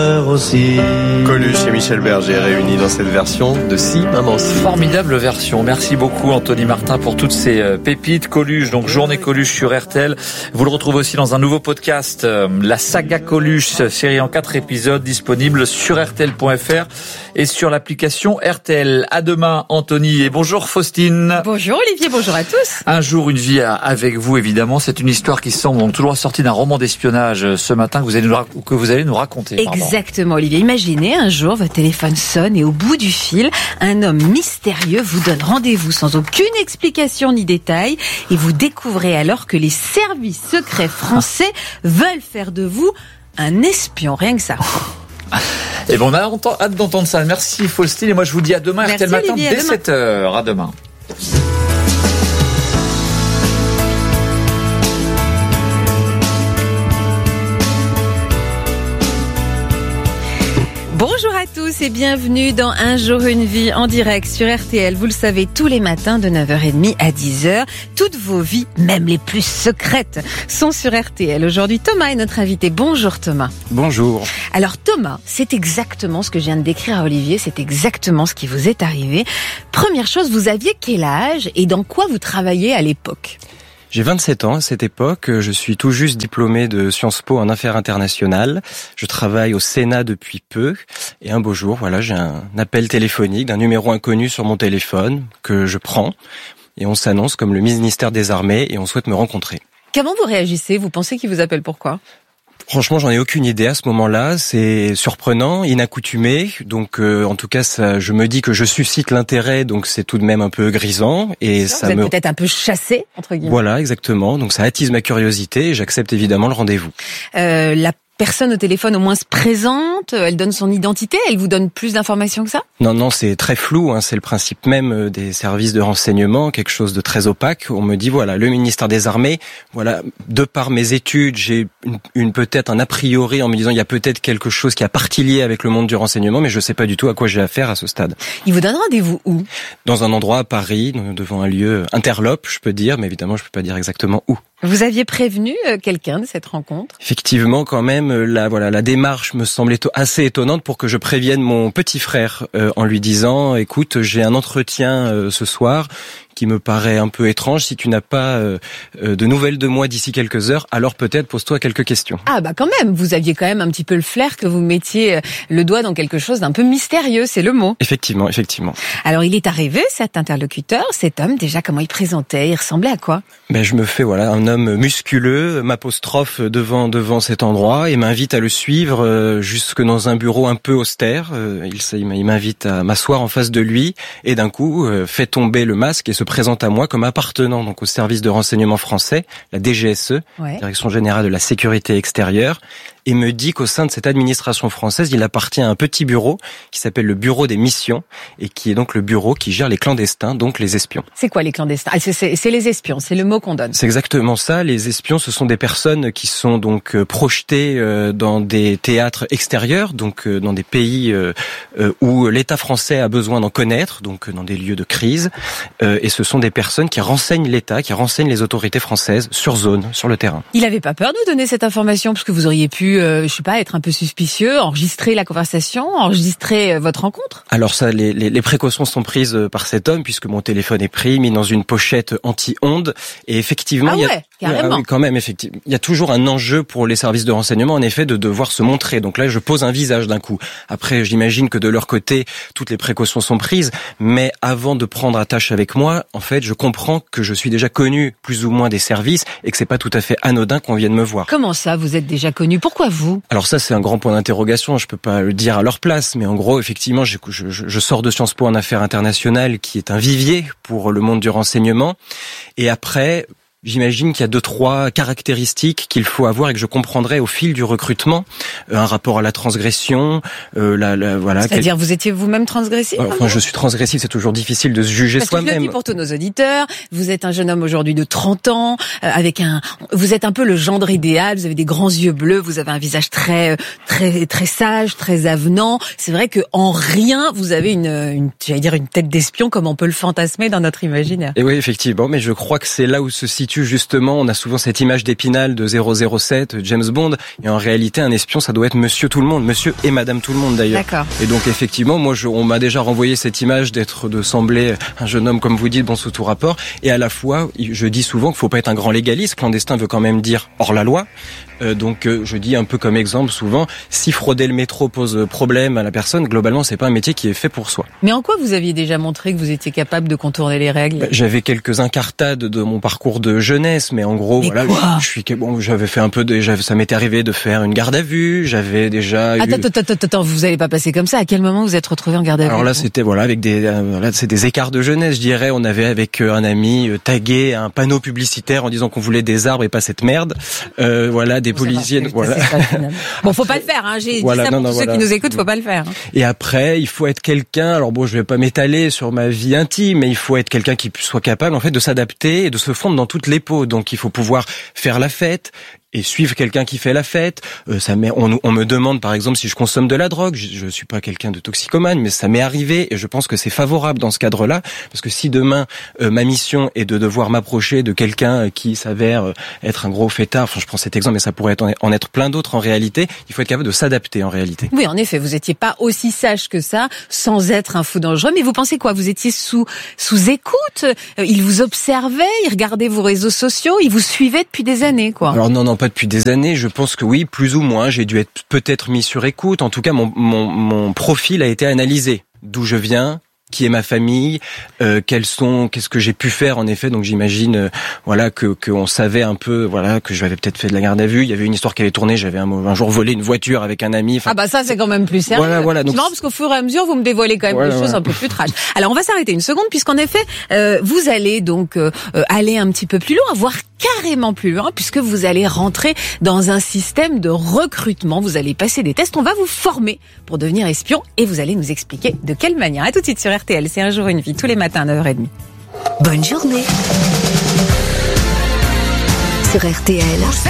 Aussi. Coluche et Michel Berger réunis dans cette version de Si Maman Si. Formidable version. Merci beaucoup Anthony Martin pour toutes ces pépites. Coluche, donc Journée Coluche sur RTL. Vous le retrouvez aussi dans un nouveau podcast, la saga Coluche, série en 4 épisodes, disponible sur RTL.fr et sur l'application RTL. À demain Anthony et bonjour Faustine. Bonjour Olivier, bonjour à tous. Un jour, une vie avec vous évidemment. C'est une histoire qui semble donc toujours sortie d'un roman d'espionnage ce matin que vous allez nous raconter. Exactement Olivier, imaginez un jour votre téléphone sonne et au bout du fil, un homme mystérieux vous donne rendez-vous sans aucune explication ni détail et vous découvrez alors que les services secrets français veulent faire de vous un espion, rien que ça. Et bon, on a hâte d'entendre ça. Merci Faustine et moi je vous dis à demain RTL Matin dès 7h. À demain. Bonjour à tous et bienvenue dans Un jour une vie en direct sur RTL. Vous le savez, tous les matins de 9h30 à 10h, toutes vos vies, même les plus secrètes, sont sur RTL. Aujourd'hui, Thomas est notre invité. Bonjour Thomas. Bonjour. Alors Thomas, c'est exactement ce que je viens de décrire à Olivier, c'est exactement ce qui vous est arrivé. Première chose, vous aviez quel âge et dans quoi vous travailliez à l'époque ? J'ai 27 ans à cette époque, je suis tout juste diplômé de Sciences Po en affaires internationales. Je travaille au Sénat depuis peu et un beau jour, voilà, j'ai un appel téléphonique d'un numéro inconnu sur mon téléphone que je prends et on s'annonce comme le ministère des Armées et on souhaite me rencontrer. Comment vous réagissez ? Vous pensez qu'il vous appelle pourquoi ? Franchement, j'en ai aucune idée à ce moment-là. C'est surprenant, inaccoutumé. Donc, en tout cas, ça, je me dis que je suscite l'intérêt. Donc, c'est tout de même un peu grisant. Et ça vous êtes peut-être un peu chassé, entre guillemets. Voilà, exactement. Donc, ça attise ma curiosité et j'accepte évidemment le rendez-vous. La personne au téléphone au moins se présente, elle donne son identité, elle vous donne plus d'informations que ça ? Non, c'est très flou, c'est le principe même des services de renseignement, quelque chose de très opaque. On me dit, voilà, le ministère des Armées, voilà, de par mes études, j'ai peut-être un a priori en me disant, il y a peut-être quelque chose qui a partie liée avec le monde du renseignement, mais je sais pas du tout à quoi j'ai affaire à ce stade. Il vous donne rendez-vous où ? Dans un endroit à Paris, devant un lieu interlope, je peux dire, mais évidemment, je peux pas dire exactement où. Vous aviez prévenu quelqu'un de cette rencontre ? Effectivement, quand même, la démarche me semblait assez étonnante pour que je prévienne mon petit frère en lui disant, écoute, j'ai un entretien ce soir qui me paraît un peu étrange. Si tu n'as pas de nouvelles de moi d'ici quelques heures, alors peut-être pose-toi quelques questions. Ah bah quand même, vous aviez quand même un petit peu le flair que vous mettiez le doigt dans quelque chose d'un peu mystérieux, c'est le mot. Effectivement. Alors il est arrivé, cet interlocuteur, cet homme, déjà comment il présentait, il ressemblait à quoi ? Je me fais un homme musculeux, m'apostrophe devant cet endroit et m'invite à le suivre jusque dans un bureau un peu austère. Il m'invite à m'asseoir en face de lui et d'un coup fait tomber le masque et se présente à moi comme appartenant donc au service de renseignement français, la DGSE, Direction Générale de la Sécurité Extérieure, et me dit qu'au sein de cette administration française, il appartient à un petit bureau qui s'appelle le Bureau des Missions et qui est donc le bureau qui gère les clandestins, donc les espions. C'est quoi les clandestins ? C'est les espions, c'est le mot qu'on donne. C'est exactement ça. Les espions, ce sont des personnes qui sont donc projetées dans des théâtres extérieurs, donc dans des pays où l'État français a besoin d'en connaître, donc dans des lieux de crise. Et ce sont des personnes qui renseignent l'État, qui renseignent les autorités françaises sur zone, sur le terrain. Il avait pas peur de vous donner cette information parce que vous auriez pu, être un peu suspicieux, enregistrer la conversation, enregistrer votre rencontre ? Alors ça, les précautions sont prises par cet homme puisque mon téléphone est pris, mis dans une pochette anti-ondes et effectivement, carrément. Quand même, effectivement, il y a toujours un enjeu pour les services de renseignement en effet de devoir se montrer. Donc là, je pose un visage d'un coup. Après, j'imagine que de leur côté, toutes les précautions sont prises, mais avant de prendre attache avec moi, en fait, je comprends que je suis déjà connu plus ou moins des services et que c'est pas tout à fait anodin qu'on vienne me voir. Comment ça, vous êtes déjà connu ? Pourquoi vous ? Alors ça, c'est un grand point d'interrogation. Je peux pas le dire à leur place, mais en gros, effectivement, je sors de Sciences Po en affaires internationales, qui est un vivier pour le monde du renseignement. Et après, j'imagine qu'il y a 2-3 caractéristiques qu'il faut avoir et que je comprendrai au fil du recrutement. Un rapport à la transgression, voilà. C'est-à-dire, vous étiez vous-même transgressif ? Enfin, je suis transgressif, c'est toujours difficile de se juger soi-même. Parce que je le dis pour tous nos auditeurs, vous êtes un jeune homme aujourd'hui de 30 ans, vous êtes un peu le gendre idéal, vous avez des grands yeux bleus, vous avez un visage très sage, très avenant. C'est vrai que en rien, vous avez une tête d'espion comme on peut le fantasmer dans notre imaginaire. Et oui, effectivement, mais je crois que c'est là où se situe situe justement, on a souvent cette image d'Épinal de 007, James Bond, et en réalité, un espion, ça doit être monsieur tout le monde, monsieur et madame tout le monde d'ailleurs. D'accord. Et donc effectivement, moi, on m'a déjà renvoyé cette image de sembler un jeune homme, comme vous dites, bon, sous tout rapport, et à la fois, je dis souvent qu'il faut pas être un grand légaliste, clandestin veut quand même dire hors la loi. Donc je dis un peu comme exemple souvent, si frauder le métro pose problème à la personne, globalement c'est pas un métier qui est fait pour soi. Mais en quoi vous aviez déjà montré que vous étiez capable de contourner les règles ? J'avais quelques incartades de mon parcours de jeunesse, mais en gros j'avais fait un peu ça m'était arrivé de faire une garde à vue, j'avais déjà Attends, vous allez pas passer comme ça. À quel moment vous êtes retrouvé en garde à vue ? Alors là c'était avec c'est des écarts de jeunesse, je dirais. On avait avec un ami tagué un panneau publicitaire en disant qu'on voulait des arbres et pas cette merde. Des policiers. Voilà. Bon, faut pas le faire. J'ai dit ça pour tous ceux qui nous écoutent, faut pas le faire. Et après, il faut être quelqu'un. Alors bon, je vais pas m'étaler sur ma vie intime, mais il faut être quelqu'un qui soit capable en fait de s'adapter et de se fondre dans toutes les peaux. Donc il faut pouvoir faire la fête et suivre quelqu'un qui fait la fête. On me demande par exemple si je consomme de la drogue. Je suis pas quelqu'un de toxicomane, mais ça m'est arrivé et je pense que c'est favorable dans ce cadre-là, parce que si demain ma mission est de devoir m'approcher de quelqu'un qui s'avère être un gros fêtard, je prends cet exemple, mais ça pourrait en être plein d'autres en réalité, il faut être capable de s'adapter en réalité. Oui, en effet, vous étiez pas aussi sage que ça, sans être un fou dangereux, mais vous pensez quoi ? Vous étiez sous écoute, il vous observait, il regardait vos réseaux sociaux, il vous suivait depuis des années, quoi. Alors non, pas depuis des années, je pense que oui, plus ou moins, j'ai dû être peut-être mis sur écoute. En tout cas, mon profil a été analysé. D'où je viens, qui est ma famille, qu'est-ce que j'ai pu faire en effet. Donc j'imagine que on savait un peu que j'avais peut-être fait de la garde à vue. Il y avait une histoire qui avait tourné, j'avais un jour volé une voiture avec un ami. Ça c'est quand même plus sérieux. Voilà. Donc, non, parce qu'au fur et à mesure vous me dévoilez quand même des choses un peu plus trash. Alors on va s'arrêter une seconde, puisqu'en effet vous allez donc aller un petit peu plus loin, voire carrément plus loin, puisque vous allez rentrer dans un système de recrutement. Vous allez passer des tests, on va vous former pour devenir espion et vous allez nous expliquer de quelle manière. À tout de suite sur RTL, c'est un jour une vie, tous les matins à 9h30. Bonne journée sur RTL.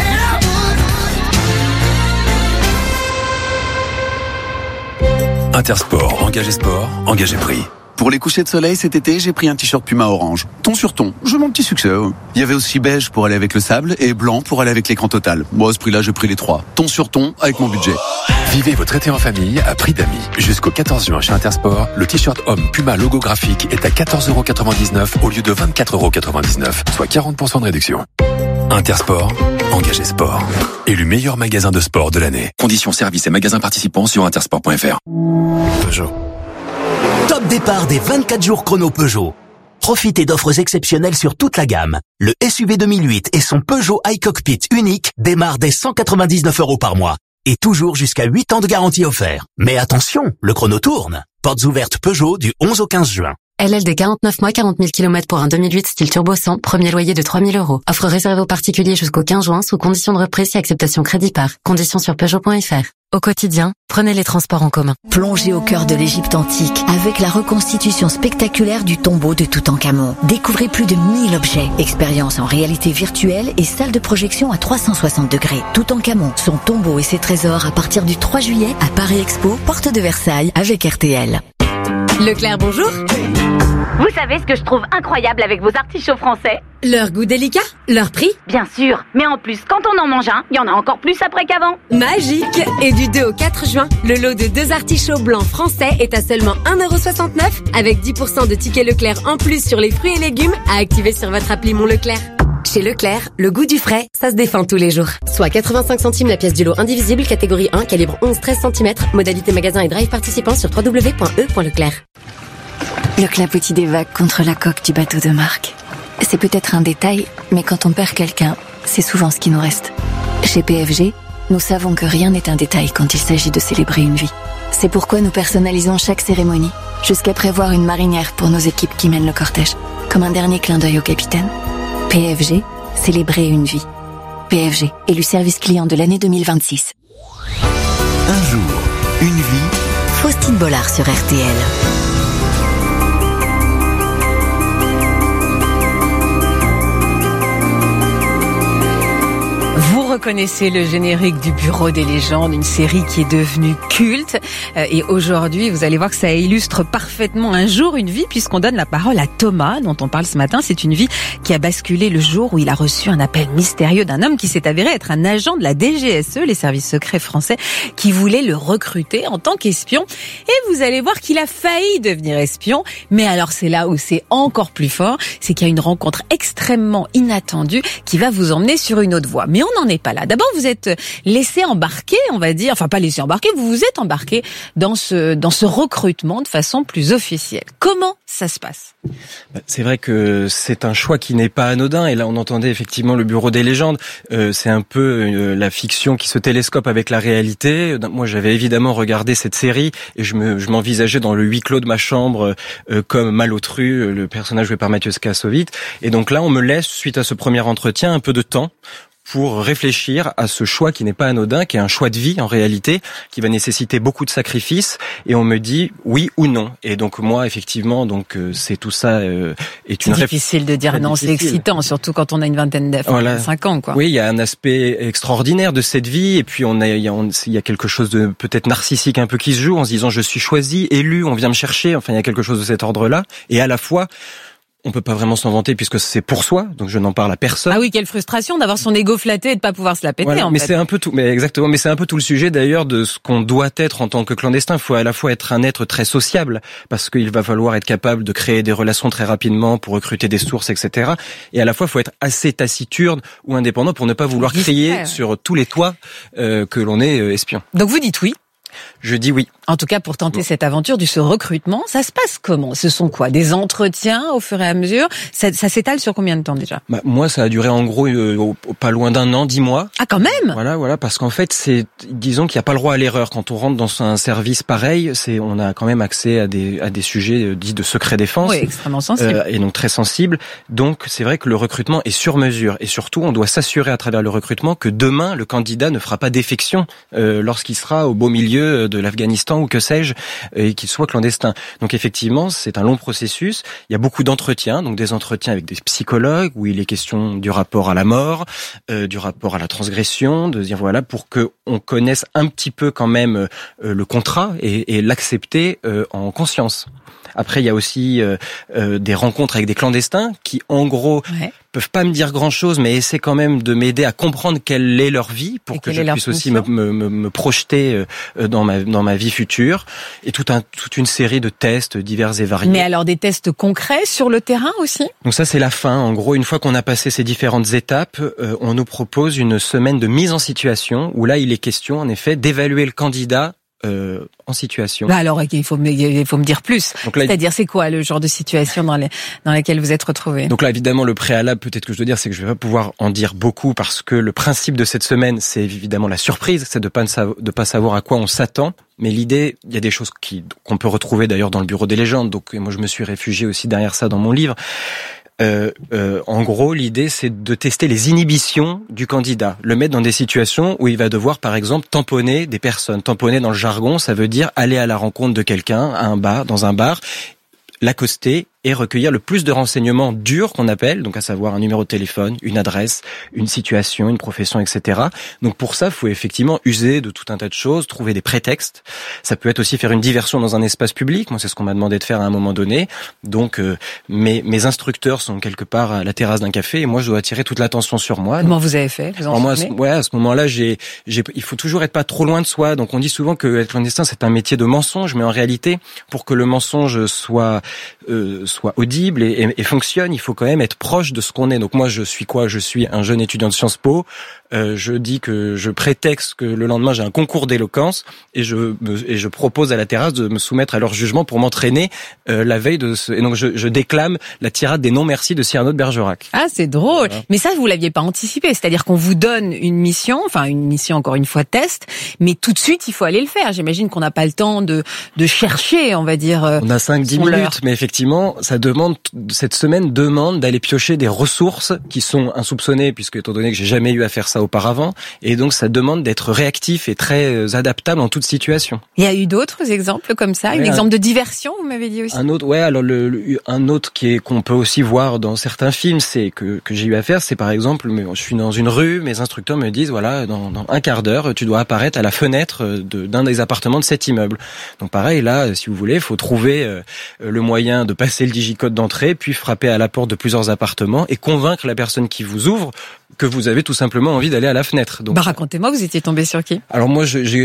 Intersport, engagé sport, engagé prix. Pour les couchers de soleil cet été, j'ai pris un t-shirt Puma orange. Ton sur ton, j'ai mon petit succès. Il y avait aussi beige pour aller avec le sable et blanc pour aller avec l'écran total. Moi, à ce prix-là, j'ai pris les trois. Ton sur ton avec mon budget. Vivez votre été en famille à prix d'amis. Jusqu'au 14 juin chez Intersport, le t-shirt homme Puma logo graphique est à 14,99€ au lieu de 24,99€, soit 40% de réduction. Intersport, engagé sport. Élu meilleur magasin de sport de l'année. Conditions services et magasins participants sur intersport.fr. Peugeot. Top départ des 24 jours chrono Peugeot. Profitez d'offres exceptionnelles sur toute la gamme. Le SUV 2008 et son Peugeot iCockpit unique démarrent dès 199€ par mois. Et toujours jusqu'à 8 ans de garantie offert. Mais attention, le chrono tourne. Portes ouvertes Peugeot du 11 au 15 juin. LLD 49 mois, 40 000 km pour un 2008 style turbo 100, premier loyer de 3 000 €. Offre réservée aux particuliers jusqu'au 15 juin sous conditions de reprise et acceptation crédit par. Conditions sur Peugeot.fr. Au quotidien, prenez les transports en commun. Plongez au cœur de l'Égypte antique avec la reconstitution spectaculaire du tombeau de Toutankhamon. Découvrez plus de 1000 objets, expériences en réalité virtuelle et salle de projection à 360 degrés. Toutankhamon, son tombeau et ses trésors à partir du 3 juillet à Paris Expo, porte de Versailles avec RTL. Leclerc, bonjour. Vous savez ce que je trouve incroyable avec vos artichauts français ? Leur goût délicat, leur prix. Bien sûr, mais en plus, quand on en mange un, il y en a encore plus après qu'avant. Magique. Et du 2 au 4 juin, le lot de 2 artichauts blancs français est à seulement 1,69€ avec 10% de tickets Leclerc en plus sur les fruits et légumes à activer sur votre appli Mon Leclerc. Chez Leclerc, le goût du frais, ça se défend tous les jours. Soit 85 centimes la pièce du lot indivisible, catégorie 1, calibre 11-13 cm, modalité magasin et drive participant sur www.e.leclerc. Le clapotis des vagues contre la coque du bateau de Marc. C'est peut-être un détail, mais quand on perd quelqu'un, c'est souvent ce qui nous reste. Chez PFG, nous savons que rien n'est un détail quand il s'agit de célébrer une vie. C'est pourquoi nous personnalisons chaque cérémonie, jusqu'à prévoir une marinière pour nos équipes qui mènent le cortège, comme un dernier clin d'œil au capitaine. PFG, célébrer une vie. PFG, élu service client de l'année 2026. Un jour, une vie. Faustine Bollard sur RTL. Vous reconnaissez le générique du Bureau des légendes, une série qui est devenue culte. Et aujourd'hui, vous allez voir que ça illustre parfaitement un jour, une vie, puisqu'on donne la parole à Thomas, dont on parle ce matin. C'est une vie qui a basculé le jour où il a reçu un appel mystérieux d'un homme qui s'est avéré être un agent de la DGSE, les services secrets français, qui voulait le recruter en tant qu'espion. Et vous allez voir qu'il a failli devenir espion. Mais alors, c'est là où c'est encore plus fort, c'est qu'il y a une rencontre extrêmement inattendue qui va vous emmener sur une autre voie. Mais on n'en est pas là. D'abord, vous êtes laissé embarquer, on va dire, enfin pas laissé embarquer, vous vous êtes embarqué dans ce recrutement de façon plus officielle. Comment ça se passe ? C'est vrai que c'est un choix qui n'est pas anodin. Et là, on entendait effectivement le Bureau des légendes. C'est un peu la fiction qui se télescope avec la réalité. Moi, j'avais évidemment regardé cette série et je m'envisageais dans le huis clos de ma chambre comme Malotru, le personnage joué par Mathieu Kassovitz. Et donc là, on me laisse, suite à ce premier entretien, un peu de temps pour réfléchir à ce choix qui n'est pas anodin, qui est un choix de vie en réalité, qui va nécessiter beaucoup de sacrifices, et on me dit oui ou non. Et donc moi, effectivement, c'est tout ça est une difficile de dire non, c'est excitant, surtout quand on a une vingtaine d'années, 5 ans, quoi. Oui, il y a un aspect extraordinaire de cette vie, et puis il y a quelque chose de peut-être narcissique un peu qui se joue en se disant je suis choisi, élu, on vient me chercher. Enfin, il y a quelque chose de cet ordre-là, et à la fois on peut pas vraiment s'en vanter puisque c'est pour soi, donc je n'en parle à personne. Ah oui, quelle frustration d'avoir son ego flatté et de pas pouvoir se la péter, voilà, en mais fait. c'est un peu tout, mais exactement, mais c'est un peu tout le sujet d'ailleurs de ce qu'on doit être en tant que clandestin. Il faut à la fois être un être très sociable parce qu'il va falloir être capable de créer des relations très rapidement pour recruter des sources, etc. Et à la fois, il faut être assez taciturne ou indépendant pour ne pas vouloir crier sur tous les toits que l'on est espion. Donc vous dites oui. Je dis oui. En tout cas, pour tenter cette aventure ce recrutement, ça se passe comment ? Ce sont quoi ? Des entretiens au fur et à mesure ? Ça s'étale sur combien de temps déjà ? Moi, ça a duré en gros pas loin d'un an, 10 mois. Ah, quand même ? Voilà, parce qu'en fait, disons qu'il n'y a pas le droit à l'erreur. Quand on rentre dans un service pareil, on a quand même accès à des sujets dits de secret défense. Oui, extrêmement sensibles. Et donc très sensibles. Donc, c'est vrai que le recrutement est sur mesure. Et surtout, on doit s'assurer à travers le recrutement que demain, le candidat ne fera pas défection lorsqu'il sera au beau milieu de l'Afghanistan ou que sais-je, et qu'il soit clandestin. Donc effectivement, c'est un long processus. Il y a beaucoup d'entretiens, donc des entretiens avec des psychologues où il est question du rapport à la mort, du rapport à la transgression, de dire voilà, pour que on connaisse un petit peu quand même le contrat et l'accepter en conscience. Après, il y a aussi des rencontres avec des clandestins qui, en gros, peuvent pas me dire grand-chose, mais essaient quand même de m'aider à comprendre quelle est leur vie pour que je puisse aussi me projeter dans ma vie future. Et toute une série de tests divers et variés. Mais alors des tests concrets sur le terrain aussi ? Donc ça, c'est la fin. En gros, une fois qu'on a passé ces différentes étapes, on nous propose une semaine de mise en situation où là, il est question, en effet, d'évaluer le candidat en situation. Alors, il faut me dire plus. Là, c'est-à-dire, c'est quoi le genre de situation dans laquelle vous êtes retrouvé ? Donc là, évidemment, le préalable, peut-être que je dois dire, c'est que je vais pas pouvoir en dire beaucoup parce que le principe de cette semaine, c'est évidemment la surprise, c'est de pas savoir à quoi on s'attend. Mais l'idée, il y a des choses qu'on peut retrouver d'ailleurs dans le Bureau des légendes. Donc moi, je me suis réfugié aussi derrière ça dans mon livre. En gros, l'idée, c'est de tester les inhibitions du candidat, le mettre dans des situations où il va devoir, par exemple, tamponner des personnes. Tamponner dans le jargon, ça veut dire aller à la rencontre de quelqu'un dans un bar, l'accoster et recueillir le plus de renseignements durs qu'on appelle, donc à savoir un numéro de téléphone, une adresse, une situation, une profession, etc. Donc pour ça, il faut effectivement user de tout un tas de choses, trouver des prétextes. Ça peut être aussi faire une diversion dans un espace public. Moi, c'est ce qu'on m'a demandé de faire à un moment donné. Donc mes instructeurs sont quelque part à la terrasse d'un café et moi, je dois attirer toute l'attention sur moi. Comment vous avez fait ? Moi, à ce moment-là, il faut toujours être pas trop loin de soi. Donc on dit souvent que être clandestin, c'est un métier de mensonge, mais en réalité, pour que le mensonge soit audible et fonctionne, il faut quand même être proche de ce qu'on est. Donc moi, je suis quoi ? Je suis un jeune étudiant de Sciences Po. Je dis que je prétexte que le lendemain j'ai un concours d'éloquence et je propose à la terrasse de me soumettre à leur jugement pour m'entraîner la veille de ce. Et donc je déclame la tirade des non merci de Cyrano de Bergerac. Ah, c'est drôle. Voilà. Mais ça, vous l'aviez pas anticipé. C'est-à-dire qu'on vous donne une mission encore une fois test, mais tout de suite il faut aller le faire. J'imagine qu'on n'a pas le temps de chercher, on va dire. On a 5-10 minutes, mais effectivement, cette semaine demande d'aller piocher des ressources qui sont insoupçonnées, puisque étant donné que j'ai jamais eu à faire ça auparavant, et donc ça demande d'être réactif et très adaptable en toute situation. Il y a eu d'autres exemples comme ça, un exemple de diversion, vous m'avez dit aussi. Un autre, alors un autre qu'on peut aussi voir dans certains films, c'est que j'ai eu à faire, c'est par exemple, je suis dans une rue, mes instructeurs me disent voilà, dans un quart d'heure, tu dois apparaître à la fenêtre d'un des appartements de cet immeuble. Donc pareil, là, si vous voulez, il faut trouver le moyen de passer le digicode d'entrée, puis frapper à la porte de plusieurs appartements et convaincre la personne qui vous ouvre que vous avez tout simplement envie d'aller à la fenêtre. Donc, racontez-moi, vous étiez tombé sur qui? Alors moi, il y a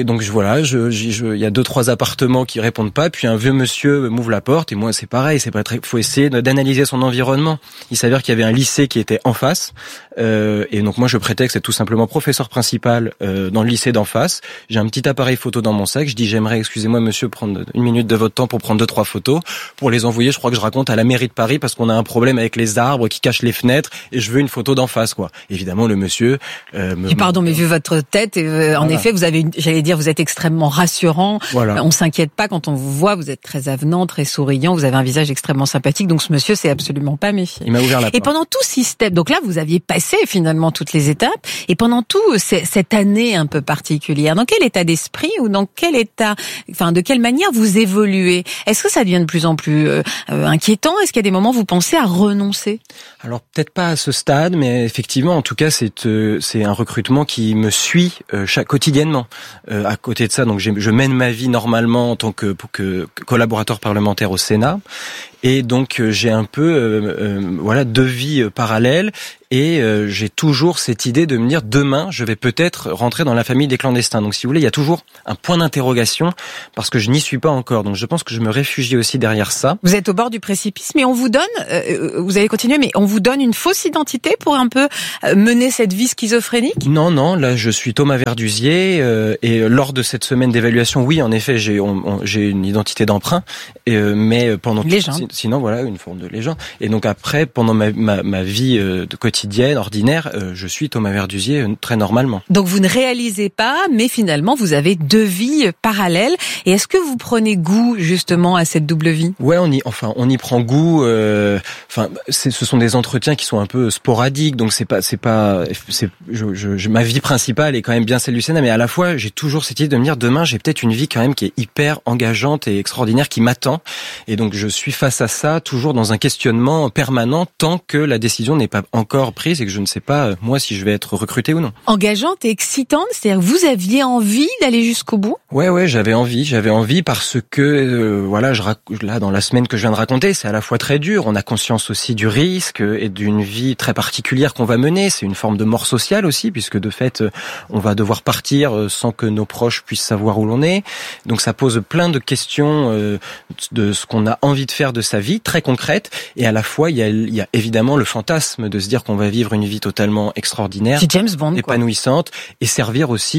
2-3 appartements qui répondent pas, puis un vieux monsieur m'ouvre la porte, et moi c'est pareil, faut essayer d'analyser son environnement. Il s'avère qu'il y avait un lycée qui était en face, et donc moi je prétexte être tout simplement professeur principal dans le lycée d'en face. J'ai un petit appareil photo dans mon sac, je dis j'aimerais, excusez-moi monsieur, prendre 1 minute de votre temps pour prendre 2-3 photos, pour les envoyer, je crois que je raconte, à la mairie de Paris, parce qu'on a un problème avec les arbres qui cachent les fenêtres, et je veux une photo d'en face, quoi. Évidemment, le monsieur... Pardon, mais vu votre tête, en effet, vous avez, vous êtes extrêmement rassurant. Voilà. On s'inquiète pas quand on vous voit, vous êtes très avenant, très souriant, vous avez un visage extrêmement sympathique, donc ce monsieur s'est absolument pas méfié. Il m'a ouvert la porte. Et pendant tout ce système, donc là, vous aviez passé finalement toutes les étapes, et pendant tout cette année un peu particulière, dans quel état d'esprit ou dans quel état, de quelle manière vous évoluez? Est-ce que ça devient de plus en plus inquiétant? Est-ce qu'il y a des moments où vous pensez à renoncer? Alors peut-être pas à ce stade, mais effectivement, en tout cas, c'est un recrutement qui me suit quotidiennement. À côté de ça, donc je mène ma vie normalement en tant que collaborateur parlementaire au Sénat. Et donc j'ai un peu 2 vies parallèles, et j'ai toujours cette idée de me dire demain je vais peut-être rentrer dans la famille des clandestins. Donc si vous voulez, il y a toujours un point d'interrogation parce que je n'y suis pas encore. Donc je pense que je me réfugie aussi derrière ça. Vous êtes au bord du précipice, mais on vous donne, vous allez continuer, mais on vous donne une fausse identité pour un peu mener cette vie schizophrénique? Non, là je suis Thomas Verdusier, et lors de cette semaine d'évaluation, oui, en effet, j'ai une identité d'emprunt, mais pendant sinon voilà, une forme de légende. Et donc après, pendant ma vie quotidienne, ordinaire, je suis Thomas Verdusier très normalement. Donc vous ne réalisez pas, mais finalement vous avez 2 vies parallèles. Et est-ce que vous prenez goût justement à cette double vie? Ouais, on y prend goût. Ce sont des entretiens qui sont un peu sporadiques, donc ma vie principale est quand même bien celle du Sénat, mais à la fois j'ai toujours cette idée de me dire demain j'ai peut-être une vie quand même qui est hyper engageante et extraordinaire qui m'attend. Et donc je suis face à ça toujours dans un questionnement permanent tant que la décision n'est pas encore prise et que je ne sais pas moi si je vais être recruté ou non. Engageante et excitante, c'est-à-dire que vous aviez envie d'aller jusqu'au bout? Ouais, j'avais envie parce que là dans la semaine que je viens de raconter, c'est à la fois très dur, on a conscience aussi du risque et d'une vie très particulière qu'on va mener, c'est une forme de mort sociale aussi puisque de fait on va devoir partir sans que nos proches puissent savoir où l'on est. Donc ça pose plein de questions de ce qu'on a envie de faire de sa vie, très concrète, et à la fois il y a évidemment le fantasme de se dire qu'on va vivre une vie totalement extraordinaire, c'est James Bond, épanouissante, et servir aussi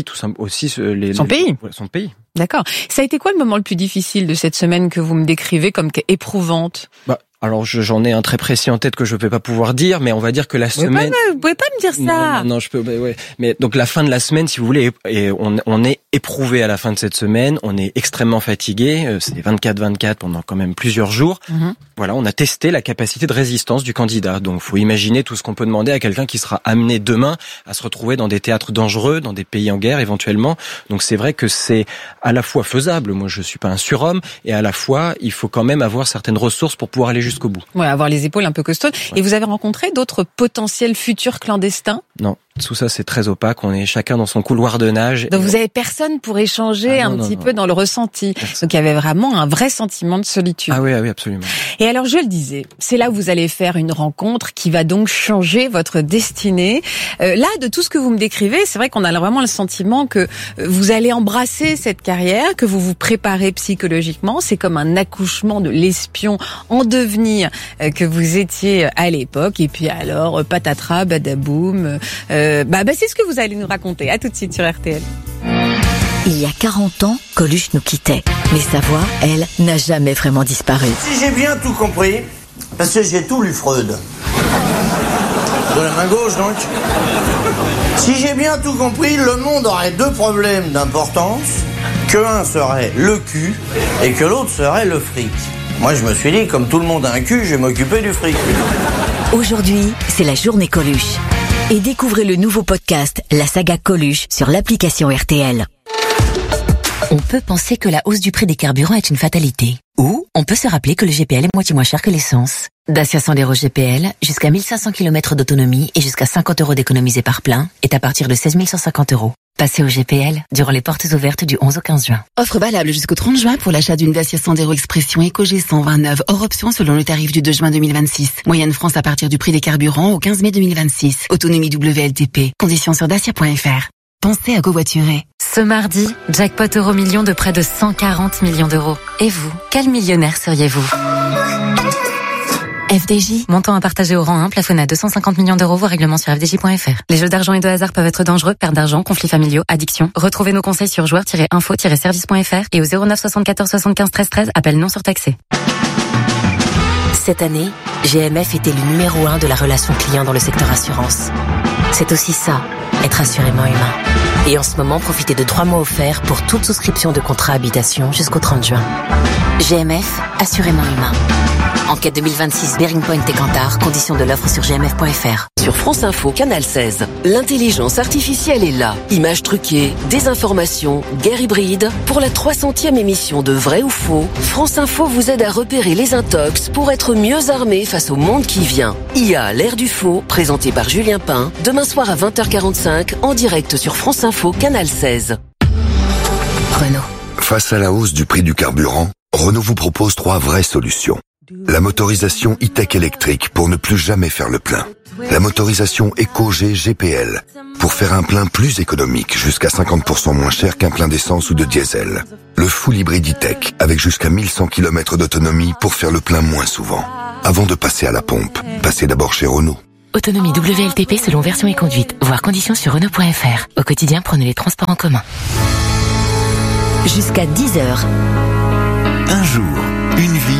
son pays. D'accord. Ça a été quoi le moment le plus difficile de cette semaine que vous me décrivez comme éprouvante? Alors j'en ai un très précis en tête que je ne vais pas pouvoir dire, mais on va dire que la semaine... Vous pouvez pas me dire ça. Non, je peux. Ouais. Mais donc la fin de la semaine, si vous voulez, et on est éprouvé à la fin de cette semaine. On est extrêmement fatigué. C'est 24/24 pendant quand même plusieurs jours. Mm-hmm. Voilà, on a testé la capacité de résistance du candidat. Donc faut imaginer tout ce qu'on peut demander à quelqu'un qui sera amené demain à se retrouver dans des théâtres dangereux, dans des pays en guerre éventuellement. Donc c'est vrai que c'est à la fois faisable. Moi, je suis pas un surhomme, et à la fois il faut quand même avoir certaines ressources pour pouvoir aller jusqu'au bout. Ouais, avoir les épaules un peu costaudes. Ouais. Et vous avez rencontré d'autres potentiels futurs clandestins? Non. Tout ça, c'est très opaque. On est chacun dans son couloir de nage. Donc vous avez personne pour échanger un petit peu dans le ressenti. Donc il y avait vraiment un vrai sentiment de solitude. Ah oui, absolument. Et alors je le disais, c'est là où vous allez faire une rencontre qui va donc changer votre destinée. Là, de tout ce que vous me décrivez, c'est vrai qu'on a vraiment le sentiment que vous allez embrasser cette carrière, que vous vous préparez psychologiquement. C'est comme un accouchement de l'espion en devenir que vous étiez à l'époque. Et puis alors, patatras, badaboum... c'est ce que vous allez nous raconter. À tout de suite sur RTL. Il y a 40 ans, Coluche nous quittait. Mais sa voix, elle, n'a jamais vraiment disparu. Si j'ai bien tout compris, parce que j'ai tout lu Freud. De la main gauche, donc. Si j'ai bien tout compris, le monde aurait 2 problèmes d'importance. Que un serait le cul et que l'autre serait le fric. Moi, je me suis dit, comme tout le monde a un cul, je vais m'occuper du fric. Aujourd'hui, c'est la journée Coluche. Et découvrez le nouveau podcast, la saga Coluche, sur l'application RTL. On peut penser que la hausse du prix des carburants est une fatalité. Ou on peut se rappeler que le GPL est moitié moins cher que l'essence. Dacia Sandero GPL, jusqu'à 1500 km d'autonomie et jusqu'à 50 € d'économisés par plein, est à partir de 16 150 €. Passez au GPL durant les portes ouvertes du 11 au 15 juin. Offre valable jusqu'au 30 juin pour l'achat d'une Dacia Sandero Expression EcoG 129, hors option selon le tarif du 2 juin 2026. Moyenne France à partir du prix des carburants au 15 mai 2026. Autonomie WLTP. Conditions sur dacia.fr. Pensez à covoiturer. Ce mardi, jackpot Euro-Million de près de 140 millions d'euros. Et vous, quel millionnaire seriez-vous ? FDJ. Montant à partager au rang 1, plafonné à 250 millions d'euros, voire règlement sur fdj.fr. Les jeux d'argent et de hasard peuvent être dangereux, perte d'argent, conflits familiaux, addiction. Retrouvez nos conseils sur joueurs-info-service.fr et au 09 74 75 13 13, appel non surtaxé. Cette année, GMF est élu numéro 1 de la relation client dans le secteur assurance. C'est aussi ça, être assurément humain. Et en ce moment, profitez de 3 mois offerts pour toute souscription de contrat habitation jusqu'au 30 juin. GMF, assurément humain. Enquête 2026 Bearing Point et Cantar, conditions de l'offre sur gmf.fr. Sur France Info, Canal 16, l'intelligence artificielle est là. Images truquées, désinformation, guerre hybride. Pour la 300e émission de Vrai ou Faux, France Info vous aide à repérer les intox pour être mieux armé face au monde qui vient. IA, l'ère du faux, présenté par Julien Pain, demain soir à 20h45, en direct sur France Info, Canal 16. Renault. Face à la hausse du prix du carburant, Renault vous propose 3 vraies solutions. La motorisation e-tech électrique pour ne plus jamais faire le plein. La motorisation EcoG GPL pour faire un plein plus économique, jusqu'à 50% moins cher qu'un plein d'essence ou de diesel. Le full hybride e-tech avec jusqu'à 1100 km d'autonomie pour faire le plein moins souvent. Avant de passer à la pompe, passez d'abord chez Renault. Autonomie WLTP selon version et conduite. Voir conditions sur Renault.fr. Au quotidien, prenez les transports en commun. Jusqu'à 10h. Un jour, une vie.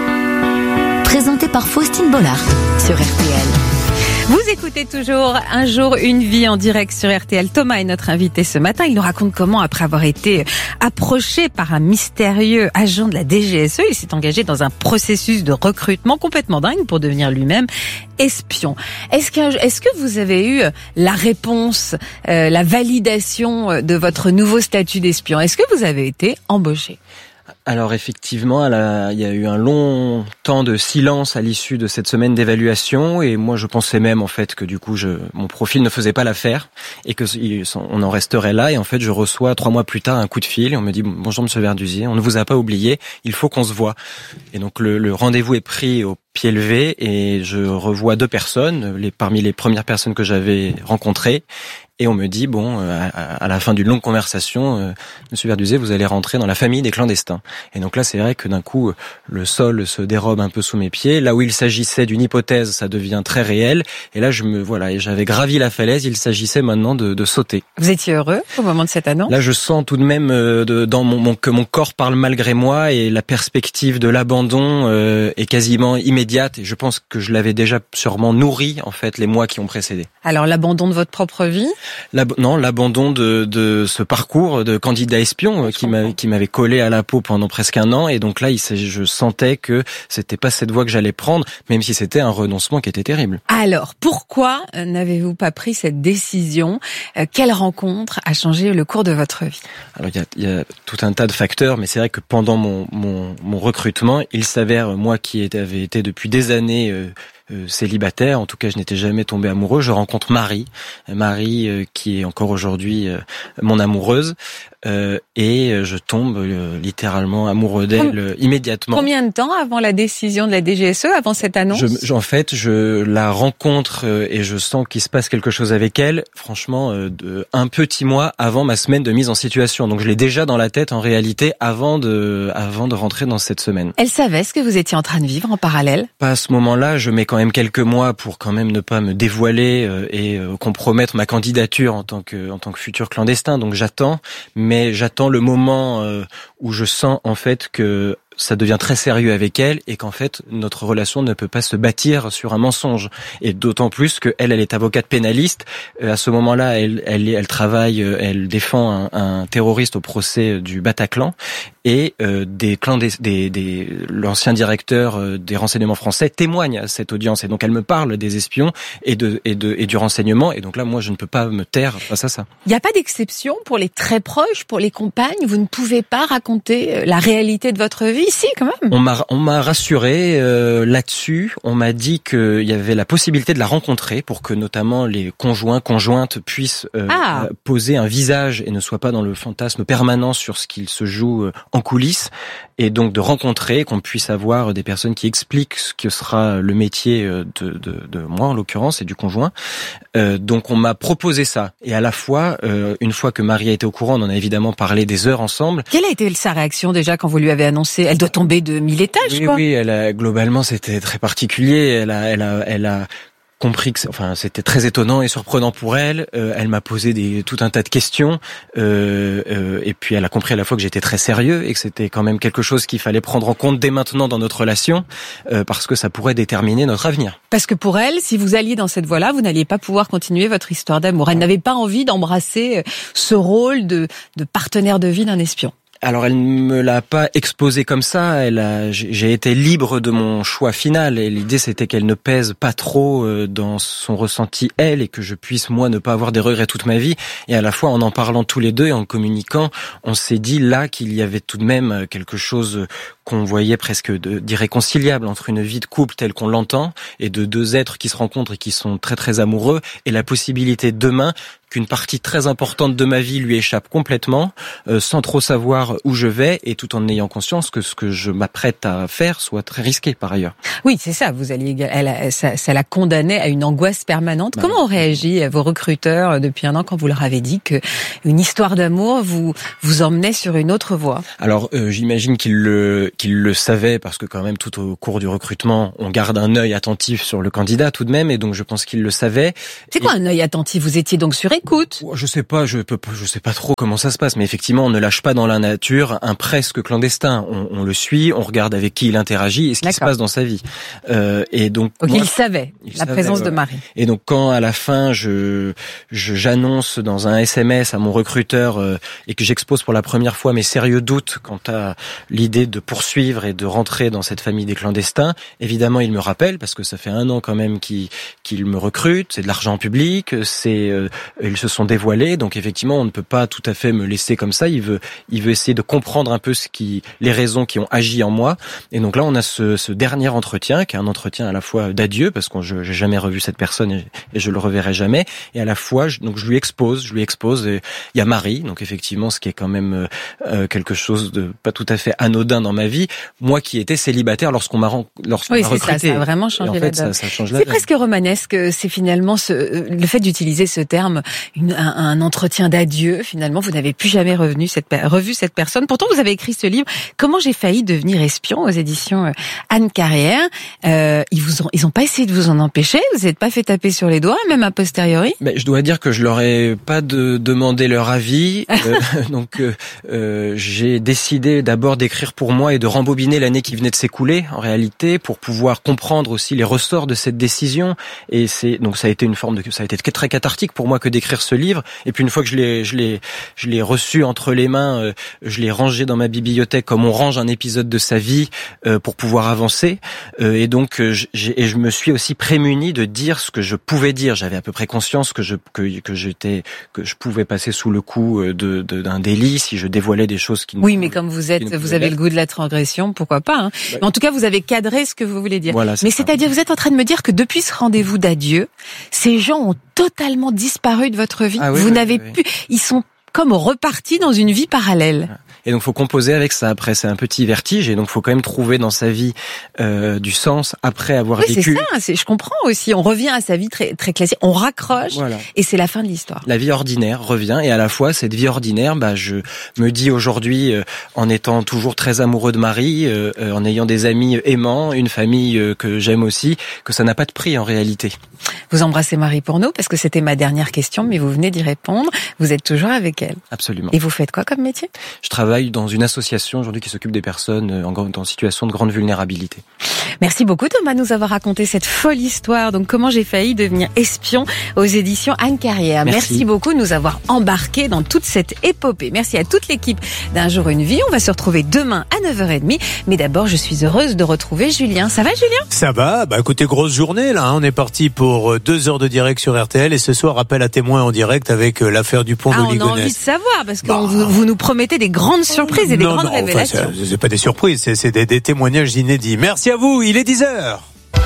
Présenté par Faustine Bollard sur RTL. Vous écoutez toujours Un jour, une vie en direct sur RTL. Thomas est notre invité ce matin. Il nous raconte comment, après avoir été approché par un mystérieux agent de la DGSE, il s'est engagé dans un processus de recrutement complètement dingue pour devenir lui-même espion. Est-ce que vous avez eu la réponse, la validation de votre nouveau statut d'espion ? Est-ce que vous avez été embauché ? Alors effectivement, il y a eu un long temps de silence à l'issue de cette semaine d'évaluation et moi je pensais même en fait que du coup mon profil ne faisait pas l'affaire et que on en resterait là et en fait je reçois 3 mois plus tard un coup de fil et on me dit bonjour monsieur Verdusier, on ne vous a pas oublié, il faut qu'on se voit. Et donc le rendez-vous est pris au pied levé et je revois 2 personnes, parmi les premières personnes que j'avais rencontrées. Et on me dit, à la fin d'une longue conversation, monsieur Verdusier, vous allez rentrer dans la famille des clandestins. Et donc là, c'est vrai que d'un coup, le sol se dérobe un peu sous mes pieds. Là où il s'agissait d'une hypothèse, ça devient très réel. Et là, et j'avais gravi la falaise, il s'agissait maintenant de sauter. Vous étiez heureux au moment de cette annonce ? Là, je sens tout de même que mon corps parle malgré moi et la perspective de l'abandon est quasiment immédiate. Et je pense que je l'avais déjà sûrement nourri, en fait, les mois qui ont précédé. Alors, l'abandon de votre propre vie ? L'abandon de ce parcours de candidat espion qui m'avait collé à la peau pendant presque un an et donc là je sentais que c'était pas cette voie que j'allais prendre, même si c'était un renoncement qui était terrible. Alors pourquoi n'avez-vous pas pris cette décision ? Quelle rencontre a changé le cours de votre vie ? Alors il y a tout un tas de facteurs, mais c'est vrai que pendant mon recrutement, il s'avère, moi qui avais été depuis des années célibataire, en tout cas je n'étais jamais tombé amoureux, je rencontre Marie qui est encore aujourd'hui mon amoureuse et je tombe littéralement amoureux d'elle immédiatement. Combien de temps avant la décision de la DGSE, avant cette annonce ? Je la rencontre et je sens qu'il se passe quelque chose avec elle, franchement un petit mois avant ma semaine de mise en situation. Donc je l'ai déjà dans la tête en réalité avant de rentrer dans cette semaine. Elle savait ce que vous étiez en train de vivre en parallèle ? Pas à ce moment-là, je mets quand même quelques mois pour quand même ne pas me dévoiler et compromettre ma candidature en tant que futur clandestin. Donc j'attends le moment où je sens en fait que ça devient très sérieux avec elle et qu'en fait notre relation ne peut pas se bâtir sur un mensonge. Et d'autant plus que elle est avocate pénaliste. À ce moment-là, elle travaille, elle défend un terroriste au procès du Bataclan et l'ancien directeur des renseignements français témoigne à cette audience. Et donc elle me parle des espions et du renseignement. Et donc là, moi, je ne peux pas me taire face à ça. Il n'y a pas d'exception pour les très proches, pour les compagnes. Vous ne pouvez pas raconter la réalité de votre vie ici, quand même. On m'a rassuré là-dessus. On m'a dit qu'il y avait la possibilité de la rencontrer pour que notamment les conjointes puissent poser un visage et ne soient pas dans le fantasme permanent sur ce qu'il se joue en coulisses, et donc de rencontrer, qu'on puisse avoir des personnes qui expliquent ce que sera le métier de moi en l'occurrence et du conjoint. Donc on m'a proposé ça, et à la fois une fois que Marie a été au courant, on en a évidemment parlé des heures ensemble. Quelle a été sa réaction déjà quand vous lui avez annoncé? Elle doit tomber de 1000 étages, quoi. Oui, globalement c'était très particulier. Elle a compris que c'était très étonnant et surprenant pour elle. Elle m'a posé tout un tas de questions et puis elle a compris à la fois que j'étais très sérieux et que c'était quand même quelque chose qu'il fallait prendre en compte dès maintenant dans notre relation parce que ça pourrait déterminer notre avenir. Parce que pour elle, si vous alliez dans cette voie-là, vous n'alliez pas pouvoir continuer votre histoire d'amour. Elle n'avait pas envie d'embrasser ce rôle de partenaire de vie d'un espion. Alors elle me l'a pas exposé comme ça, j'ai été libre de mon choix final et l'idée c'était qu'elle ne pèse pas trop dans son ressenti elle et que je puisse moi ne pas avoir des regrets toute ma vie, et à la fois en parlant tous les deux et en communiquant, on s'est dit là qu'il y avait tout de même quelque chose qu'on voyait presque d'irréconciliable entre une vie de couple telle qu'on l'entend et de deux êtres qui se rencontrent et qui sont très très amoureux, et la possibilité demain qu'une partie très importante de ma vie lui échappe complètement, sans trop savoir où je vais, et tout en ayant conscience que ce que je m'apprête à faire soit très risqué par ailleurs. Oui, c'est ça. Ça la condamnait à une angoisse permanente. Comment ont réagi vos recruteurs depuis un an quand vous leur avez dit que une histoire d'amour vous emmenait sur une autre voie? Alors, j'imagine qu'ils le savaient, parce que quand même tout au cours du recrutement, on garde un œil attentif sur le candidat tout de même, et donc je pense qu'ils le savaient. C'est quoi un œil attentif? Vous étiez donc sur écoute? Je sais pas trop comment ça se passe, mais effectivement, on ne lâche pas dans la nature un presque clandestin. On le suit, on regarde avec qui il interagit et ce qui se passe dans sa vie. Et donc il savait la présence de Marie. Et donc quand à la fin j'annonce dans un SMS à mon recruteur et que j'expose pour la première fois mes sérieux doutes quant à l'idée de poursuivre et de rentrer dans cette famille des clandestins, évidemment il me rappelle, parce que ça fait 1 an quand même qu'il me recrute, c'est de l'argent public, ils se sont dévoilés, donc effectivement on ne peut pas tout à fait me laisser comme ça. Il veut essayer de comprendre un peu les raisons qui ont agi en moi. Et donc là on a ce dernier entretien qui est un entretien à la fois d'adieu, parce que j'ai jamais revu cette personne et je le reverrai jamais, et à la fois je lui expose, et il y a Marie, donc effectivement ce qui est quand même quelque chose de pas tout à fait anodin dans ma vie, moi qui étais célibataire lorsqu'on m'a recruté. Ça a vraiment changé la donne. Ça change la donne. C'est presque romanesque, c'est finalement le fait d'utiliser ce terme, un entretien d'adieu. Finalement, vous n'avez plus jamais revu cette personne. Pourtant, vous avez écrit ce livre, Comment j'ai failli devenir espion, aux éditions Anne Carrière. Ils ont pas essayé de vous en empêcher. Vous n'êtes pas fait taper sur les doigts, même a posteriori. Mais je dois dire que je leur ai pas demandé leur avis. Donc, j'ai décidé d'abord d'écrire pour moi et de rembobiner l'année qui venait de s'écouler, en réalité, pour pouvoir comprendre aussi les ressorts de cette décision. Et donc ça a été ça a été très cathartique pour moi que d'écrire ce livre. Et puis une fois que je l'ai reçu entre les mains, je l'ai rangé dans ma bibliothèque comme on range un épisode de sa vie pour pouvoir avancer. Et donc je me suis aussi prémuni de dire ce que je pouvais dire. J'avais à peu près conscience que je pouvais passer sous le coup d'un délit si je dévoilais des choses qui. Oui, mais comme vous avez le goût de la transgression, pourquoi pas, hein. Mais en tout cas, vous avez cadré ce que vous voulez dire. Voilà, mais c'est-à-dire, vous êtes en train de me dire que depuis ce rendez-vous d'adieu, ces gens ont totalement disparu de votre vie. Ah oui, vous n'avez plus. Ils sont comme repartis dans une vie parallèle. Et donc, faut composer avec ça. Après, c'est un petit vertige, et donc faut quand même trouver dans sa vie du sens après avoir vécu. C'est ça. Je comprends aussi. On revient à sa vie très très classique. On raccroche, et c'est la fin de l'histoire. La vie ordinaire revient, et à la fois cette vie ordinaire, je me dis aujourd'hui, en étant toujours très amoureux de Marie, en ayant des amis aimants, une famille que j'aime aussi, que ça n'a pas de prix en réalité. Vous embrassez Marie pour nous, parce que c'était ma dernière question, mais vous venez d'y répondre. Vous êtes toujours avec elle. Absolument. Et vous faites quoi comme métier? Je travaille travaille dans une association aujourd'hui qui s'occupe des personnes en situation de grande vulnérabilité. Merci beaucoup Thomas de nous avoir raconté cette folle histoire. Donc comment j'ai failli devenir espion aux éditions Anne Carrière. Merci beaucoup de nous avoir embarqués dans toute cette épopée. Merci à toute l'équipe d'Un jour une vie. On va se retrouver demain à 9h30. Mais d'abord, je suis heureuse de retrouver Julien. Ça va Julien ? Ça va. Écoutez, grosse journée là. On est parti pour 2 heures de direct sur RTL et ce soir appel à témoins en direct avec l'affaire du pont de Ligonnès. On a envie de savoir parce que vous nous promettez des grandes surprises et des grandes révélations. Enfin, c'est pas des surprises, c'est des témoignages inédits. Merci à vous. Il est 10h.